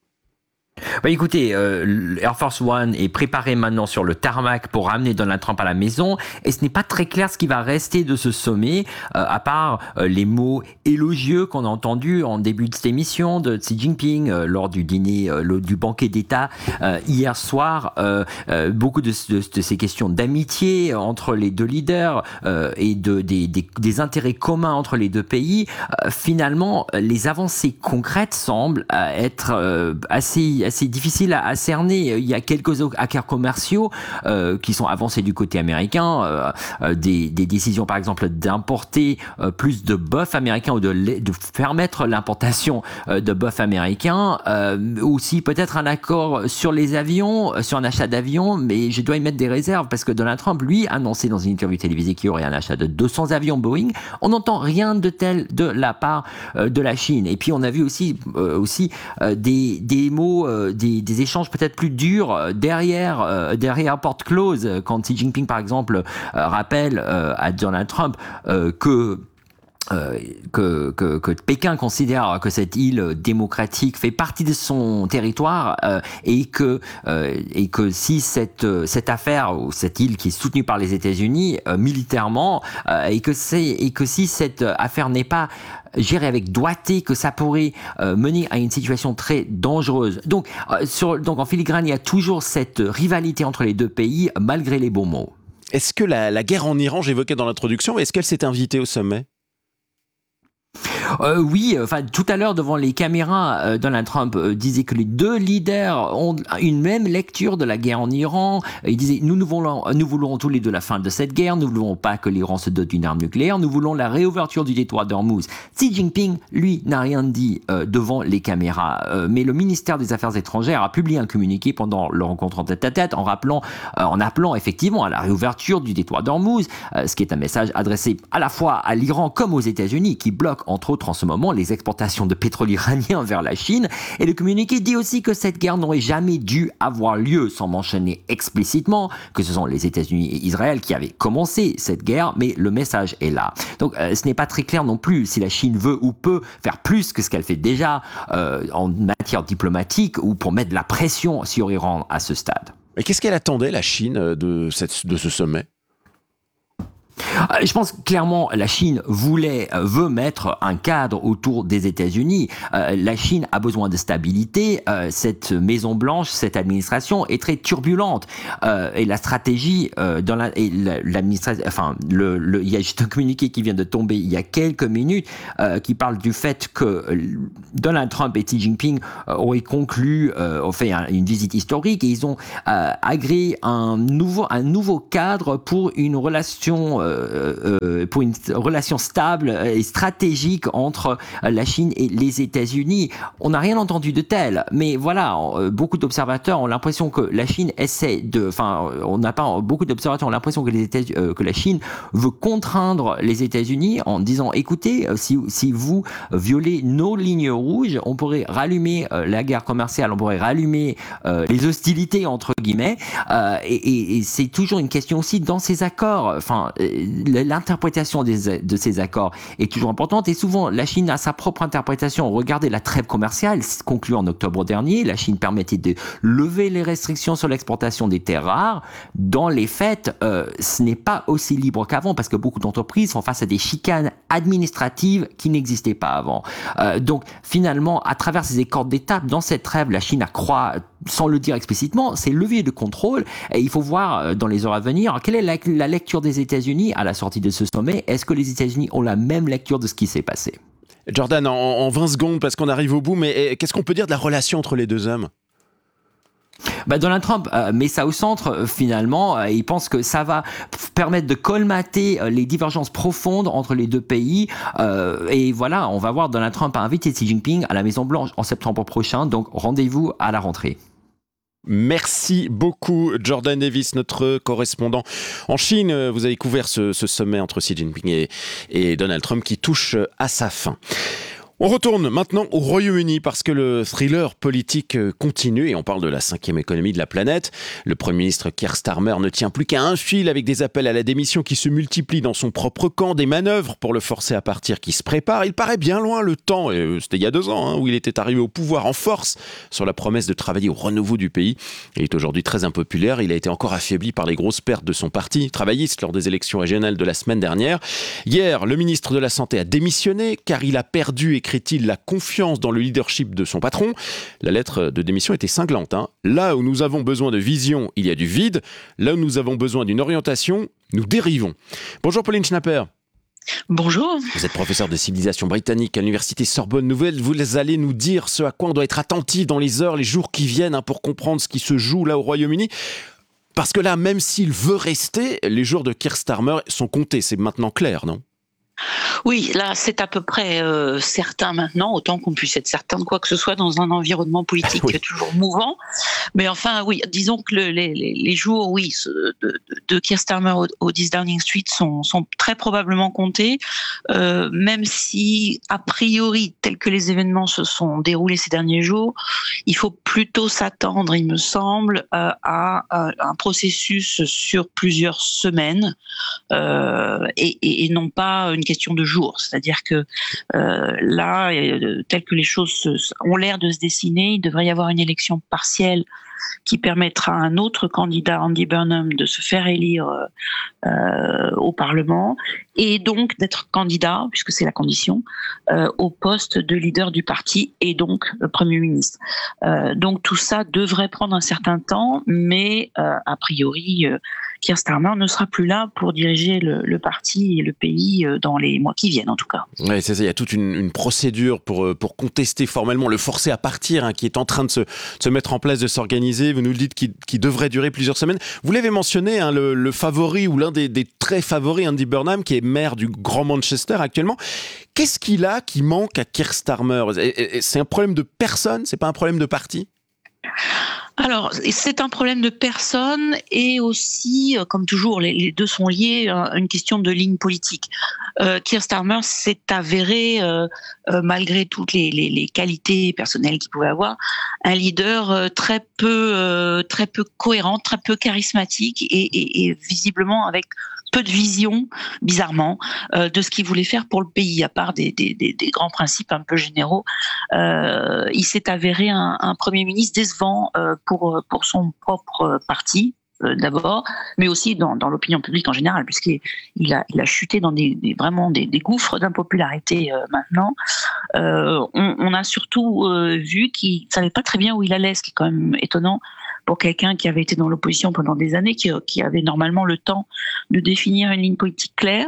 Bah écoutez, euh, Air Force One est préparé maintenant sur le tarmac pour ramener Donald Trump à la maison et ce n'est pas très clair ce qui va rester de ce sommet, euh, à part euh, les mots élogieux qu'on a entendus en début de cette émission de Xi Jinping euh, lors du dîner, euh, le, du banquet d'État euh, hier soir. Euh, euh, beaucoup de, de, de ces questions d'amitié entre les deux leaders euh, et de, des, des, des intérêts communs entre les deux pays. Euh, finalement, les avancées concrètes semblent euh, être euh, assez assez difficile à, à cerner. Il y a quelques accords commerciaux euh, qui sont avancés du côté américain, euh, euh, des, des décisions par exemple d'importer euh, plus de bœuf américain ou de, de permettre l'importation euh, de bœuf américain, euh, aussi peut-être un accord sur les avions, sur un achat d'avions, mais je dois y mettre des réserves parce que Donald Trump, lui, a annoncé dans une interview télévisée qu'il y aurait un achat de deux cents avions Boeing. On n'entend rien de tel de la part euh, de la Chine. Et puis on a vu aussi, euh, aussi euh, des, des mots Des, des échanges peut-être plus durs derrière, euh, derrière porte close, quand Xi Jinping, par exemple, euh, rappelle euh, à Donald Trump euh, que Euh, que, que, que Pékin considère que cette île démocratique fait partie de son territoire euh, et que euh, et que si cette cette affaire ou cette île qui est soutenue par les États-Unis euh, militairement euh, et que c'est et que si cette affaire n'est pas gérée avec doigté, que ça pourrait euh, mener à une situation très dangereuse. Donc euh, sur donc en filigrane, il y a toujours cette rivalité entre les deux pays malgré les bons mots. Est-ce que la, la guerre en Iran, j'évoquais dans l'introduction, est-ce qu'elle s'est invitée au sommet ? Euh, oui, enfin tout à l'heure devant les caméras, euh, Donald Trump euh, disait que les deux leaders ont une même lecture de la guerre en Iran. Il disait nous nous voulons, nous voulons tous les deux la fin de cette guerre. Nous ne voulons pas que l'Iran se dote d'une arme nucléaire. Nous voulons la réouverture du détroit d'Ormuz. Xi Jinping, lui, n'a rien dit euh, devant les caméras. Euh, mais le ministère des Affaires étrangères a publié un communiqué pendant leur rencontre en tête-à-tête en rappelant, euh, en appelant effectivement à la réouverture du détroit d'Ormuz, euh, ce qui est un message adressé à la fois à l'Iran comme aux États-Unis, qui bloquent entre autres en ce moment les exportations de pétrole iranien vers la Chine. Et le communiqué dit aussi que cette guerre n'aurait jamais dû avoir lieu, sans mentionner explicitement que ce sont les États-Unis et Israël qui avaient commencé cette guerre, mais le message est là. Donc euh, ce n'est pas très clair non plus si la Chine veut ou peut faire plus que ce qu'elle fait déjà euh, en matière diplomatique ou pour mettre de la pression sur Iran à ce stade. Et qu'est-ce qu'elle attendait, la Chine, de, cette, de ce sommet ? Je pense que clairement la Chine voulait, veut mettre un cadre autour des États-Unis. Euh, la Chine a besoin de stabilité. Euh, cette Maison Blanche, cette administration est très turbulente euh, et la stratégie euh, dans la, et l'administration, enfin, le, le, il y a juste un communiqué qui vient de tomber il y a quelques minutes euh, qui parle du fait que Donald Trump et Xi Jinping euh, auraient conclu, euh, ont fait un, une visite historique et ils ont euh, agréé un nouveau, un nouveau cadre pour une relation euh, Euh, pour une relation stable et stratégique entre la Chine et les États-Unis. On n'a rien entendu de tel, mais voilà, beaucoup d'observateurs ont l'impression que la Chine essaie de, enfin, on n'a pas beaucoup d'observateurs ont l'impression que les États, euh, que la Chine veut contraindre les États-Unis en disant, écoutez, si si vous violez nos lignes rouges, on pourrait rallumer euh, la guerre commerciale, on pourrait rallumer euh, les hostilités entre guillemets, euh, et, et, et c'est toujours une question aussi dans ces accords, enfin. L'interprétation des, de ces accords est toujours importante et souvent la Chine a sa propre interprétation. Regardez la trêve commerciale conclue en octobre dernier, la Chine permettait de lever les restrictions sur l'exportation des terres rares. Dans les faits, euh, ce n'est pas aussi libre qu'avant parce que beaucoup d'entreprises font face à des chicanes administratives qui n'existaient pas avant. Euh, donc finalement, à travers ces accords d'étape, dans cette trêve, la Chine accroît, sans le dire explicitement, ses leviers de contrôle et il faut voir dans les heures à venir quelle est la, la lecture des États-Unis à la sortie de ce sommet. Est-ce que les États-Unis ont la même lecture de ce qui s'est passé ? Jordan, en, en vingt secondes, parce qu'on arrive au bout, mais qu'est-ce qu'on peut dire de la relation entre les deux hommes ? Bah Donald Trump euh, met ça au centre euh, finalement. Euh, il pense que ça va permettre de colmater euh, les divergences profondes entre les deux pays. Euh, et voilà, on va voir Donald Trump a invité Xi Jinping à la Maison Blanche en septembre prochain. Donc rendez-vous à la rentrée. Merci beaucoup Jordan Davis, notre correspondant en Chine. Vous avez couvert ce, ce sommet entre Xi Jinping et, et Donald Trump qui touche à sa fin. On retourne maintenant au Royaume-Uni parce que le thriller politique continue et on parle de la cinquième économie de la planète. Le Premier ministre Keir Starmer ne tient plus qu'à un fil avec des appels à la démission qui se multiplient dans son propre camp, des manœuvres pour le forcer à partir qui se préparent. Il paraît bien loin le temps, et c'était il y a deux ans, hein, où il était arrivé au pouvoir en force sur la promesse de travailler au renouveau du pays. Il est aujourd'hui très impopulaire, il a été encore affaibli par les grosses pertes de son parti travailliste lors des élections régionales de la semaine dernière. Hier, le ministre de la Santé a démissionné car il a perdu, écrit-il, la confiance dans le leadership de son patron. La lettre de démission était cinglante. Hein. Là où nous avons besoin de vision, il y a du vide. Là où nous avons besoin d'une orientation, nous dérivons. Bonjour Pauline Schnapper. Bonjour. Vous êtes professeur de civilisation britannique à l'université Sorbonne Nouvelle. Vous allez nous dire ce à quoi on doit être attentif dans les heures, les jours qui viennent hein, pour comprendre ce qui se joue là au Royaume-Uni. Parce que là, même s'il veut rester, les jours de Keir Starmer sont comptés. C'est maintenant clair, non ? Oui, là, c'est à peu près euh, certain maintenant, autant qu'on puisse être certain de quoi que ce soit dans un environnement politique oui. toujours mouvant. Mais enfin, oui, disons que le, les, les jours, oui, de, de, de Keir Starmer au, au dix Downing Street sont, sont très probablement comptés, euh, même si, a priori, tels que les événements se sont déroulés ces derniers jours, il faut plutôt s'attendre, il me semble, euh, à, à un processus sur plusieurs semaines euh, et, et, et non pas une question de jours. C'est-à-dire que euh, là, tel que les choses se, ont l'air de se dessiner, il devrait y avoir une élection partielle qui permettra à un autre candidat, Andy Burnham, de se faire élire euh, au Parlement et donc d'être candidat, puisque c'est la condition, euh, au poste de leader du parti et donc le Premier ministre. Euh, donc tout ça devrait prendre un certain temps, mais euh, a priori, euh, Keir Starmer ne sera plus là pour diriger le, le parti et le pays dans les mois qui viennent, en tout cas. Oui, c'est ça. Il y a toute une, une procédure pour, pour contester formellement, le forcer à partir, hein, qui est en train de se, de se mettre en place, de s'organiser. Vous nous le dites, qui, qui devrait durer plusieurs semaines. Vous l'avez mentionné, hein, le, le favori ou l'un des, des très favoris, Andy Burnham, qui est maire du Grand Manchester actuellement. Qu'est-ce qu'il a qui manque à Keir Starmer ? C'est un problème de personne, c'est pas un problème de parti ? Alors, c'est un problème de personne et aussi, comme toujours, les, les deux sont liés à une question de ligne politique. Euh, Keir Starmer s'est avéré, euh, euh, malgré toutes les, les, les qualités personnelles qu'il pouvait avoir, un leader euh, très peu, euh, très peu cohérent, très peu charismatique et, et, et visiblement avec peu de vision, bizarrement, euh, de ce qu'il voulait faire pour le pays, à part des, des, des, des grands principes un peu généraux. Euh, il s'est avéré un, un Premier ministre décevant euh, pour, pour son propre parti, euh, d'abord, mais aussi dans, dans l'opinion publique en général, puisqu'il il a, il a chuté dans des, des, vraiment des, des gouffres d'impopularité euh, maintenant. Euh, on, on a surtout euh, vu qu'il ne savait pas très bien où il allait, ce qui est quand même étonnant, pour quelqu'un qui avait été dans l'opposition pendant des années, qui, qui avait normalement le temps de définir une ligne politique claire.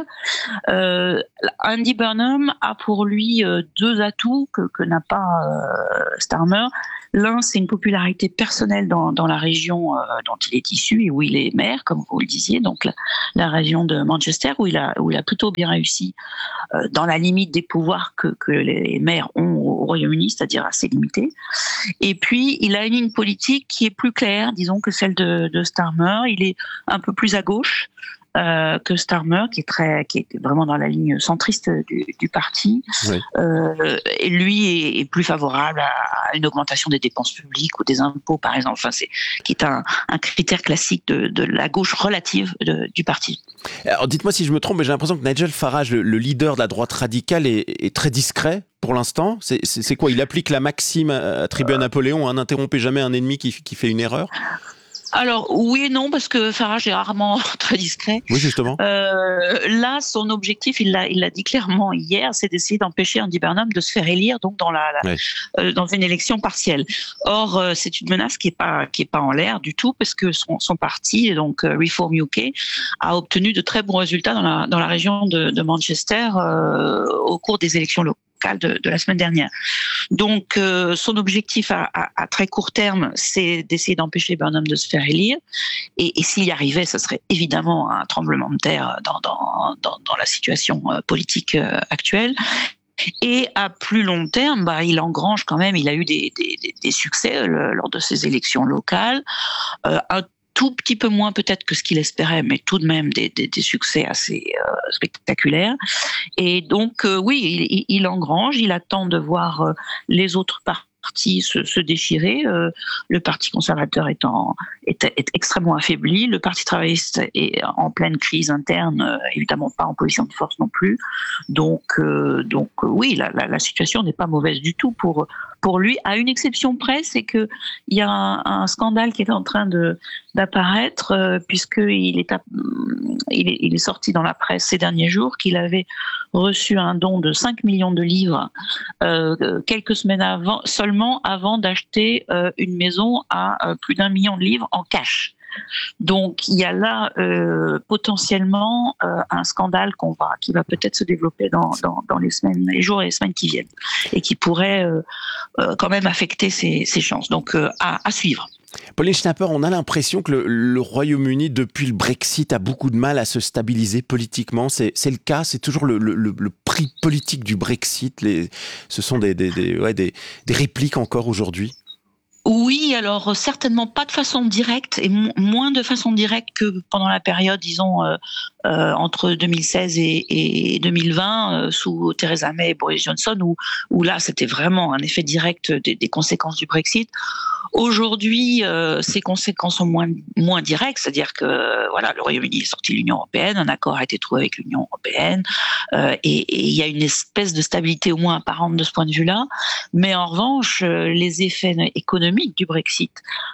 Euh, Andy Burnham a pour lui euh, deux atouts que, que n'a pas euh, Starmer. L'un, c'est une popularité personnelle dans, dans la région euh, dont il est issu et où il est maire, comme vous le disiez, donc la, la région de Manchester, où il a, où il a plutôt bien réussi euh, dans la limite des pouvoirs que, que les maires ont au Royaume-Uni, c'est-à-dire assez limités. Et puis, il a une ligne politique qui est plus claire, disons, que celle de, de Starmer. Il est un peu plus à gauche euh, que Starmer, qui est très, qui est vraiment dans la ligne centriste du, du parti. Oui. Euh, et lui est, est plus favorable à une augmentation des dépenses publiques ou des impôts, par exemple. Enfin, c'est qui est un, un critère classique de, de la gauche relative de, du parti. Alors, dites-moi si je me trompe, mais j'ai l'impression que Nigel Farage, le, le leader de la droite radicale, est, est très discret. Pour l'instant, c'est, c'est, c'est quoi ? Il applique la maxime attribuée à Napoléon, hein, n'interrompez jamais un ennemi qui, qui fait une erreur ? Alors oui et non, parce que Farage est rarement très discret. Oui, justement. Euh, là, son objectif, il l'a, il l'a dit clairement hier, c'est d'essayer d'empêcher Andy Burnham de se faire élire, donc dans la, la ouais. euh, dans une élection partielle. Or, euh, c'est une menace qui est pas qui est pas en l'air du tout, parce que son, son parti, donc euh, Reform U K, a obtenu de très bons résultats dans la dans la région de, de Manchester euh, au cours des élections locales. De, de la semaine dernière. Donc, euh, son objectif à, à, à très court terme, c'est d'essayer d'empêcher Burnham de se faire élire. Et, et s'il y arrivait, ce serait évidemment un tremblement de terre dans, dans, dans, dans la situation euh, politique euh, actuelle. Et à plus long terme, bah, il engrange quand même, il a eu des, des, des succès euh, lors de ces élections locales. Euh, un tout petit peu moins peut-être que ce qu'il espérait, mais tout de même des, des, des succès assez euh, spectaculaires. Et donc, euh, oui, il, il engrange, il attend de voir euh, les autres partis se, se déchirer. Euh, le Parti conservateur est, en, est, est extrêmement affaibli. Le Parti travailliste est en pleine crise interne, euh, évidemment pas en position de force non plus. Donc, euh, donc euh, oui, la, la, la situation n'est pas mauvaise du tout pour pour lui, à une exception près, c'est que il y a un, un scandale qui est en train de d'apparaître euh, puisqu'il est, il est il est sorti dans la presse ces derniers jours qu'il avait reçu un don de cinq millions de livres euh, quelques semaines avant, seulement avant d'acheter euh, une maison à euh, plus d'un million de livres en cash. Donc il y a là euh, potentiellement euh, un scandale qu'on va, qui va peut-être se développer dans, dans, dans les semaines, les jours et les semaines qui viennent, et qui pourrait euh, euh, quand même affecter ses, ses chances. Donc euh, à, à suivre. Pauline Schnapper, on a l'impression que le, le Royaume-Uni, depuis le Brexit, a beaucoup de mal à se stabiliser politiquement. C'est, c'est le cas, c'est toujours le, le, le prix politique du Brexit. Les, ce sont des, des, des, ouais, des, des répliques encore aujourd'hui. Oui, alors certainement pas de façon directe et mo- moins de façon directe que pendant la période, disons, euh, euh, entre deux mille seize et, et deux mille vingt, euh, sous Theresa May et Boris Johnson, où, où là, c'était vraiment un effet direct des, des conséquences du Brexit. Aujourd'hui, euh, ces conséquences sont moins, moins directes, c'est-à-dire que voilà, le Royaume-Uni est sorti de l'Union européenne, un accord a été trouvé avec l'Union européenne, euh, et il y a une espèce de stabilité au moins apparente de ce point de vue-là. Mais en revanche, les effets économiques du Brexit,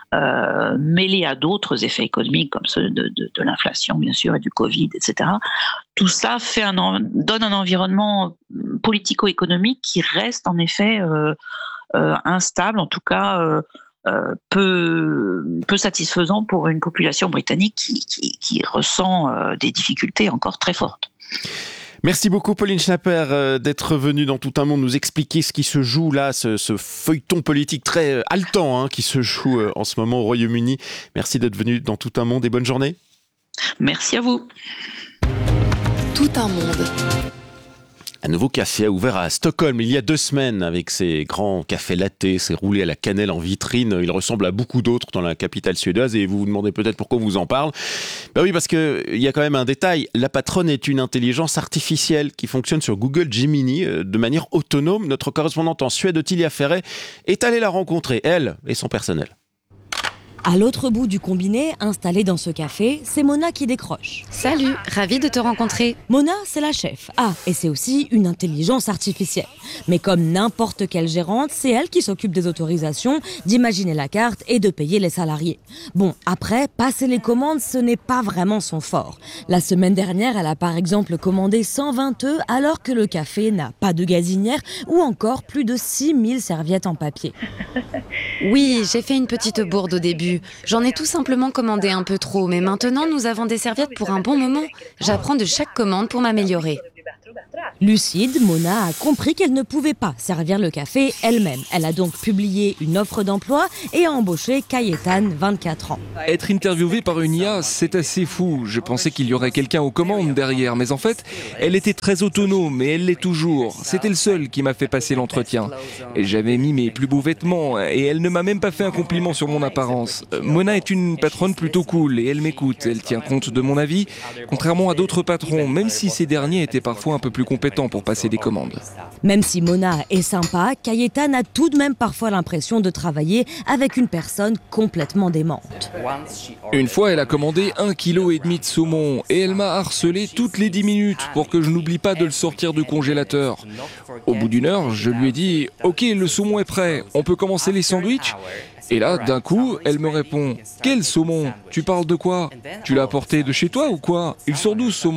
euh, mêlés à d'autres effets économiques comme ceux de, de, de l'inflation, bien sûr, et du Covid, et cetera, tout ça fait un, donne un environnement politico-économique qui reste en effet euh, euh, instable, en tout cas... Euh, euh, peu, peu satisfaisant pour une population britannique qui, qui, qui ressent euh, des difficultés encore très fortes. Merci beaucoup Pauline Schnapper euh, d'être venue dans Tout un monde nous expliquer ce qui se joue là, ce, ce feuilleton politique très euh, haletant hein, qui se joue euh, en ce moment au Royaume-Uni. Merci d'être venue dans Tout un monde et bonne journée. Merci à vous. Tout un monde. Un nouveau café a ouvert à Stockholm il y a deux semaines avec ses grands cafés lattés, ses roulés à la cannelle en vitrine. Il ressemble à beaucoup d'autres dans la capitale suédoise et vous vous demandez peut-être pourquoi on vous en parle. Ben oui, parce qu'il y a quand même un détail. La patronne est une intelligence artificielle qui fonctionne sur Google Gemini de manière autonome. Notre correspondante en Suède, Ottilia Ferret, est allée la rencontrer, elle et son personnel. À l'autre bout du combiné, installé dans ce café, c'est Mona qui décroche. Salut, ravie de te rencontrer. Mona, c'est la chef. Ah, et c'est aussi une intelligence artificielle. Mais comme n'importe quelle gérante, c'est elle qui s'occupe des autorisations, d'imaginer la carte et de payer les salariés. Bon, après, passer les commandes, ce n'est pas vraiment son fort. La semaine dernière, elle a par exemple commandé cent vingt œufs alors que le café n'a pas de gazinière ou encore plus de six mille serviettes en papier. Oui, j'ai fait une petite bourde au début. J'en ai tout simplement commandé un peu trop, mais maintenant nous avons des serviettes pour un bon moment. J'apprends de chaque commande pour m'améliorer. Lucide, Mona a compris qu'elle ne pouvait pas servir le café elle-même. Elle a donc publié une offre d'emploi et a embauché Kayetan, vingt-quatre ans. Être interviewée par une I A, c'est assez fou. Je pensais qu'il y aurait quelqu'un aux commandes derrière, mais en fait, elle était très autonome et elle l'est toujours. C'était le seul qui m'a fait passer l'entretien. Et j'avais mis mes plus beaux vêtements et elle ne m'a même pas fait un compliment sur mon apparence. Mona est une patronne plutôt cool et elle m'écoute. Elle tient compte de mon avis, contrairement à d'autres patrons, même si ces derniers étaient parfois un peu plus compétents pour passer des commandes. Même si Mona est sympa, Kayetan a tout de même parfois l'impression de travailler avec une personne complètement démente. Une fois, elle a commandé un kilo et demi de saumon et elle m'a harcelé toutes les dix minutes pour que je n'oublie pas de le sortir du congélateur. Au bout d'une heure, je lui ai dit « Ok, le saumon est prêt, on peut commencer les sandwichs ?» Et là, d'un coup, elle me répond « Quel saumon? Tu parles de quoi? Tu l'as apporté de chez toi ou quoi? Il sort d'où ce saumon ?»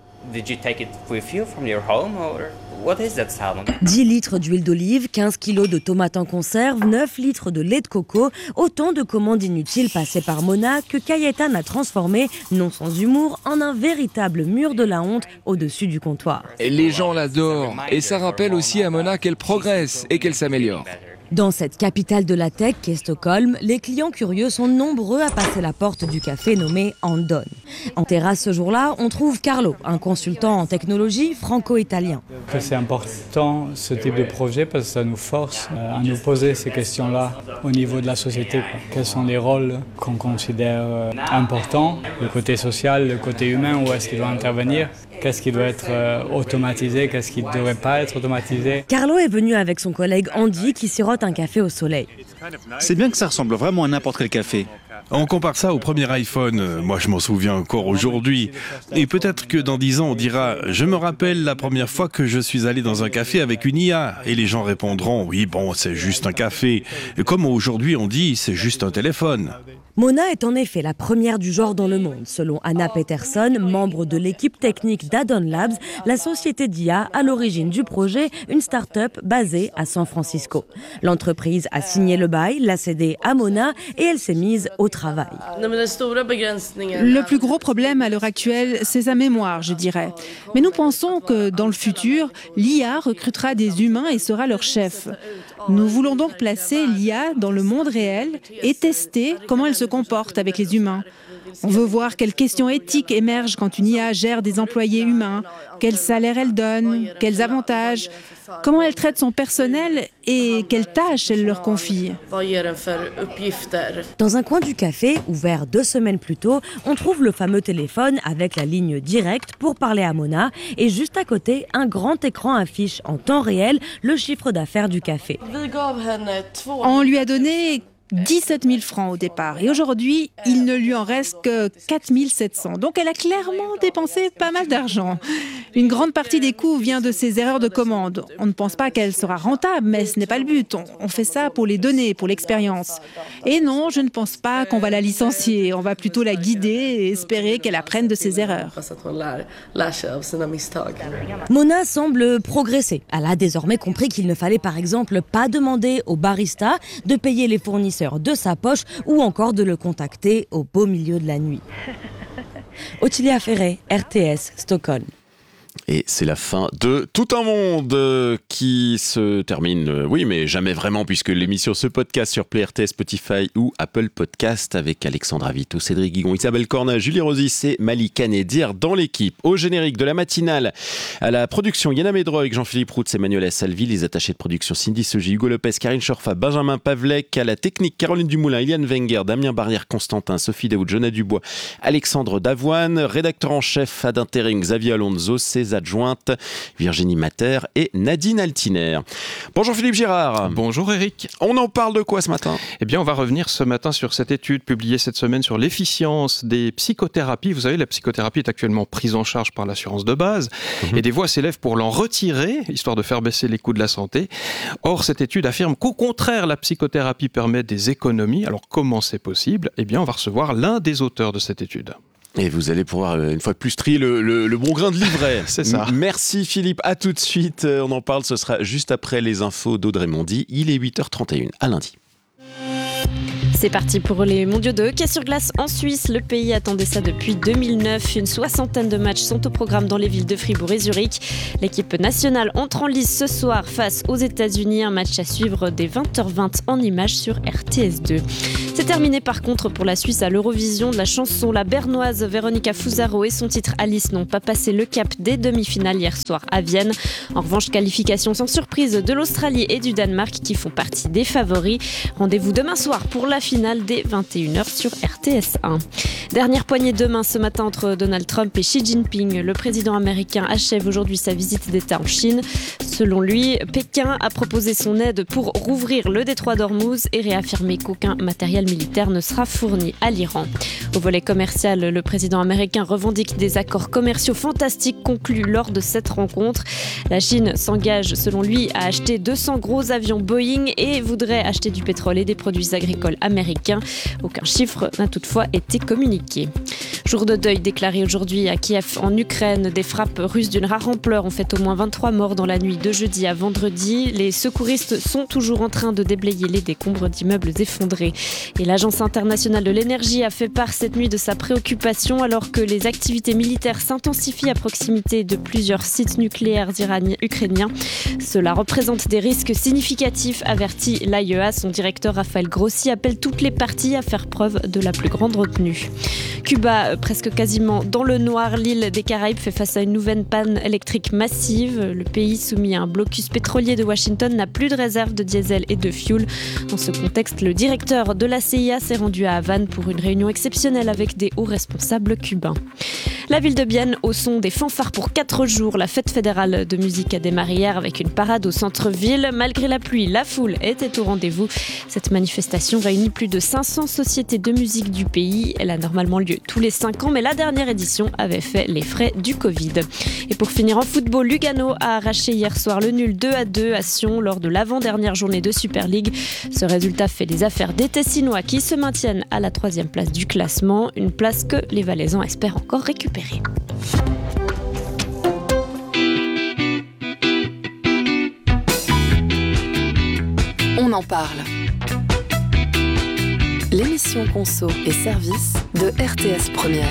dix litres d'huile d'olive, quinze kilos de tomates en conserve, neuf litres de lait de coco, autant de commandes inutiles passées par Mona que Kayetan a transformé, non sans humour, en un véritable mur de la honte au-dessus du comptoir. Et les gens l'adorent et ça rappelle aussi à Mona qu'elle progresse et qu'elle s'améliore. Dans cette capitale de la tech qu'est Stockholm, les clients curieux sont nombreux à passer la porte du café nommé Andon. En terrasse ce jour-là, on trouve Carlo, un consultant en technologie franco-italien. C'est important ce type de projet parce que ça nous force à nous poser ces questions-là au niveau de la société. Quels sont les rôles qu'on considère importants? Le côté social, le côté humain, où est-ce qu'il doit intervenir? Qu'est-ce qui doit être euh, automatisé? Qu'est-ce qui ne devrait pas être automatisé? Carlo est venu avec son collègue Andy qui sirote un café au soleil. C'est bien que ça ressemble vraiment à n'importe quel café. On compare ça au premier iPhone, moi je m'en souviens encore aujourd'hui. Et peut-être que dans dix ans on dira « Je me rappelle la première fois que je suis allé dans un café avec une I A » et les gens répondront « Oui, bon, c'est juste un café ». Comme aujourd'hui on dit « C'est juste un téléphone ». Mona est en effet la première du genre dans le monde. Selon Anna Peterson, membre de l'équipe technique d'Addon Labs, la société d'I A à l'origine du projet, une start-up basée à San Francisco. L'entreprise a signé le bail, l'a cédé à Mona et elle s'est mise au travail. Le plus gros problème à l'heure actuelle, c'est sa mémoire, je dirais. Mais nous pensons que dans le futur, l'I A recrutera des humains et sera leur chef. Nous voulons donc placer l'I A dans le monde réel et tester comment elle se comporte avec les humains. On veut voir quelles questions éthiques émergent quand une I A gère des employés humains, quel salaire elle donne, quels avantages, comment elle traite son personnel et quelles tâches elle leur confie. Dans un coin du café, ouvert deux semaines plus tôt, on trouve le fameux téléphone avec la ligne directe pour parler à Mona et juste à côté, un grand écran affiche en temps réel le chiffre d'affaires du café. On lui a donné dix-sept mille francs au départ et aujourd'hui, il ne lui en reste que quatre mille sept cents. Donc elle a clairement dépensé pas mal d'argent. Une grande partie des coûts vient de ses erreurs de commande. On ne pense pas qu'elle sera rentable, mais ce n'est pas le but. On, on fait ça pour les données, pour l'expérience. Et non, je ne pense pas qu'on va la licencier. On va plutôt la guider et espérer qu'elle apprenne de ses erreurs. Mona semble progresser. Elle a désormais compris qu'il ne fallait par exemple pas demander au barista de payer les fournisseurs l'épaisseur de sa poche ou encore de le contacter au beau milieu de la nuit. Ottilia Ferré, R T S, Stockholm. Et c'est la fin de Tout un monde qui se termine, euh, oui, mais jamais vraiment, puisque l'émission se podcast sur Play R T S, Spotify ou Apple Podcast avec Alexandra Vito, Cédric Guigon, Isabelle Corna, Julie Rosis et Malik Kanedir dans l'équipe. Au générique de la matinale, à la production, Yana Medroy, Jean-Philippe Routz, Emmanuel Salvi, les attachés de production Cindy Segy, Hugo Lopez, Karine Chorfa, Benjamin Pavlek, à la technique, Caroline Dumoulin, Iliane Wenger, Damien Barrière, Constantin, Sophie Daoud, Jonah Dubois, Alexandre Davoine, rédacteur en chef ad intérim, Xavier Alonso, ses adjointes, Virginie Mater et Nadine Altiner. Bonjour Philippe Girard. Bonjour Eric. On en parle de quoi ce matin ? Eh bien, on va revenir ce matin sur cette étude publiée cette semaine sur l'efficience des psychothérapies. Vous savez, la psychothérapie est actuellement prise en charge par l'assurance de base mmh. et des voix s'élèvent pour l'en retirer, histoire de faire baisser les coûts de la santé. Or, cette étude affirme qu'au contraire, la psychothérapie permet des économies. Alors, comment c'est possible ? Eh bien, on va recevoir l'un des auteurs de cette étude. Et vous allez pouvoir, une fois de plus, trier le, le, le bon grain de livret. C'est ça. Merci Philippe, à tout de suite. On en parle, ce sera juste après les infos d'Audrey Mondy. Il est huit heures trente et une, à lundi. C'est parti pour les mondiaux de hockey sur glace en Suisse. Le pays attendait ça depuis deux mille neuf. Une soixantaine de matchs sont au programme dans les villes de Fribourg et Zurich. L'équipe nationale entre en lice ce soir face aux États-Unis. Un match à suivre dès vingt heures vingt en images sur R T S deux. C'est terminé par contre pour la Suisse à l'Eurovision de la chanson. La bernoise Véronica Fusaro et son titre Alice n'ont pas passé le cap des demi-finales hier soir à Vienne. En revanche, qualification sans surprise de l'Australie et du Danemark qui font partie des favoris. Rendez-vous demain soir pour la finale dès vingt et une heures sur R T S un. Dernière poignée de main ce matin entre Donald Trump et Xi Jinping. Le président américain achève aujourd'hui sa visite d'État en Chine. Selon lui, Pékin a proposé son aide pour rouvrir le détroit d'Ormuz et réaffirmer qu'aucun matériel militaire ne sera fourni à l'Iran. Au volet commercial, le président américain revendique des accords commerciaux fantastiques conclus lors de cette rencontre. La Chine s'engage, selon lui, à acheter deux cents gros avions Boeing et voudrait acheter du pétrole et des produits agricoles américains. Aucun chiffre n'a toutefois été communiqué. Jour de deuil déclaré aujourd'hui à Kiev en Ukraine. Des frappes russes d'une rare ampleur ont fait au moins vingt-trois morts dans la nuit de jeudi à vendredi. Les secouristes sont toujours en train de déblayer les décombres d'immeubles effondrés. Et l'Agence internationale de l'énergie a fait part cette nuit de sa préoccupation alors que les activités militaires s'intensifient à proximité de plusieurs sites nucléaires iraniens, ukrainiens. Cela représente des risques significatifs, avertit l'A I E A. Son directeur Raphaël Grossi appelle toutes les parties à faire preuve de la plus grande retenue. Cuba, presque quasiment dans le noir, l'île des Caraïbes fait face à une nouvelle panne électrique massive. Le pays, soumis à un blocus pétrolier de Washington, n'a plus de réserve de diesel et de fioul. Dans ce contexte, le directeur de la C I A s'est rendu à Havane pour une réunion exceptionnelle avec des hauts responsables cubains. La ville de Bienne, au son des fanfares pour quatre jours. La fête fédérale de musique a démarré hier avec une parade au centre-ville. Malgré la pluie, la foule était au rendez-vous. Cette manifestation réunit plus de cinq cents sociétés de musique du pays. Elle a normalement lieu tous les cinq ans, mais la dernière édition avait fait les frais du Covid. Et pour finir en football, Lugano a arraché hier soir le nul deux à deux à Sion lors de l'avant-dernière journée de Super League. Ce résultat fait les affaires des Tessinois qui se maintiennent à la troisième place du classement, une place que les Valaisans espèrent encore récupérer. On en parle. L'émission Conso et Service de R T S Première.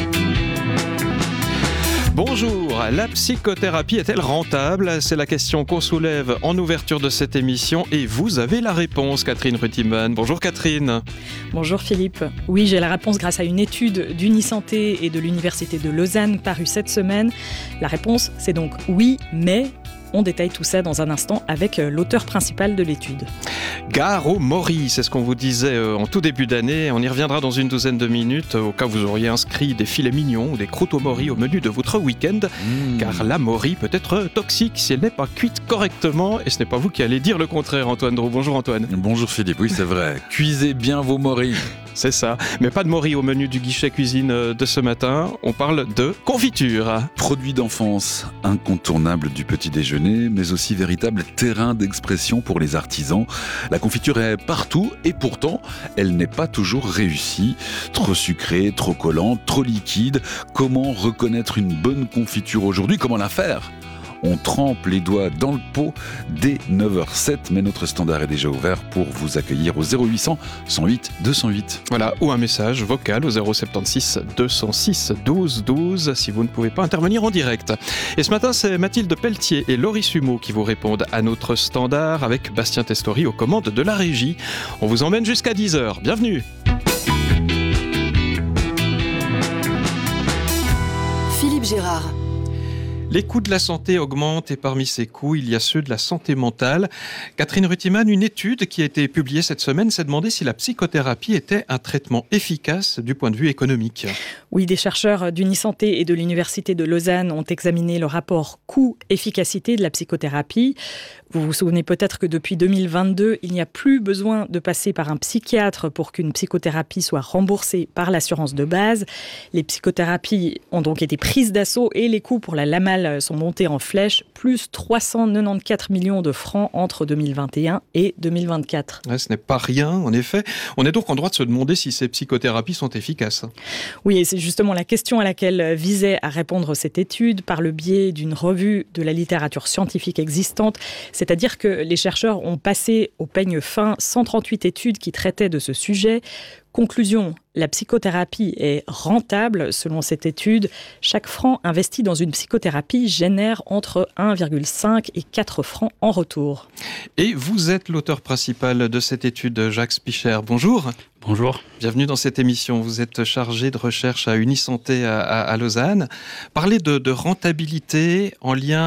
Bonjour, la psychothérapie est-elle rentable ? C'est la question qu'on soulève en ouverture de cette émission et vous avez la réponse, Catherine Rutiman. Bonjour Catherine. Bonjour Philippe. Oui, j'ai la réponse grâce à une étude d'Unisanté et de l'Université de Lausanne parue cette semaine. La réponse, c'est donc oui, mais... On détaille tout ça dans un instant avec l'auteur principal de l'étude. Gare aux moris, c'est ce qu'on vous disait en tout début d'année. On y reviendra dans une douzaine de minutes, au cas où vous auriez inscrit des filets mignons ou des croûtes aux moris au menu de votre week-end. Mmh. Car la morie peut être toxique si elle n'est pas cuite correctement. Et ce n'est pas vous qui allez dire le contraire, Antoine Drou. Bonjour Antoine. Bonjour Philippe, oui c'est vrai. Cuisez bien vos moris. C'est ça, mais pas de moris au menu du guichet cuisine de ce matin. On parle de confiture. Produit d'enfance, incontournable du petit déjeuner, mais aussi véritable terrain d'expression pour les artisans. La confiture est partout et pourtant, elle n'est pas toujours réussie. Trop sucrée, trop collante, trop liquide. Comment reconnaître une bonne confiture aujourd'hui ? Comment la faire ? On trempe les doigts dans le pot dès neuf heures zéro sept, mais notre standard est déjà ouvert pour vous accueillir au zéro huit cents, cent huit, deux cent huit. Voilà, ou un message vocal au zéro sept six, deux cent six, douze douze si vous ne pouvez pas intervenir en direct. Et ce matin, c'est Mathilde Pelletier et Laurie Sumeau qui vous répondent à notre standard avec Bastien Testori aux commandes de la régie. On vous emmène jusqu'à dix heures. Bienvenue. Philippe Gérard. Les coûts de la santé augmentent et parmi ces coûts, il y a ceux de la santé mentale. Catherine Rutiman, une étude qui a été publiée cette semaine s'est demandé si la psychothérapie était un traitement efficace du point de vue économique. Oui, des chercheurs d'Unisanté et de l'Université de Lausanne ont examiné le rapport coût-efficacité de la psychothérapie. Vous vous souvenez peut-être que depuis deux mille vingt-deux, il n'y a plus besoin de passer par un psychiatre pour qu'une psychothérapie soit remboursée par l'assurance de base. Les psychothérapies ont donc été prises d'assaut et les coûts pour la Lamal sont montés en flèche, plus trois cent quatre-vingt-quatorze millions de francs entre deux mille vingt et un et deux mille vingt-quatre. Ouais, ce n'est pas rien, en effet. On est donc en droit de se demander si ces psychothérapies sont efficaces. Oui, et c'est justement la question à laquelle visait à répondre cette étude par le biais d'une revue de la littérature scientifique existante. C'est-à-dire que les chercheurs ont passé au peigne fin cent trente-huit études qui traitaient de ce sujet. Conclusion, la psychothérapie est rentable. Selon cette étude, chaque franc investi dans une psychothérapie génère entre un virgule cinq et quatre francs en retour. Et vous êtes l'auteur principal de cette étude, Jacques Spicher. Bonjour. Bonjour. Bienvenue dans cette émission. Vous êtes chargé de recherche à Unisanté à, à, à Lausanne. Parlez de, de rentabilité en lien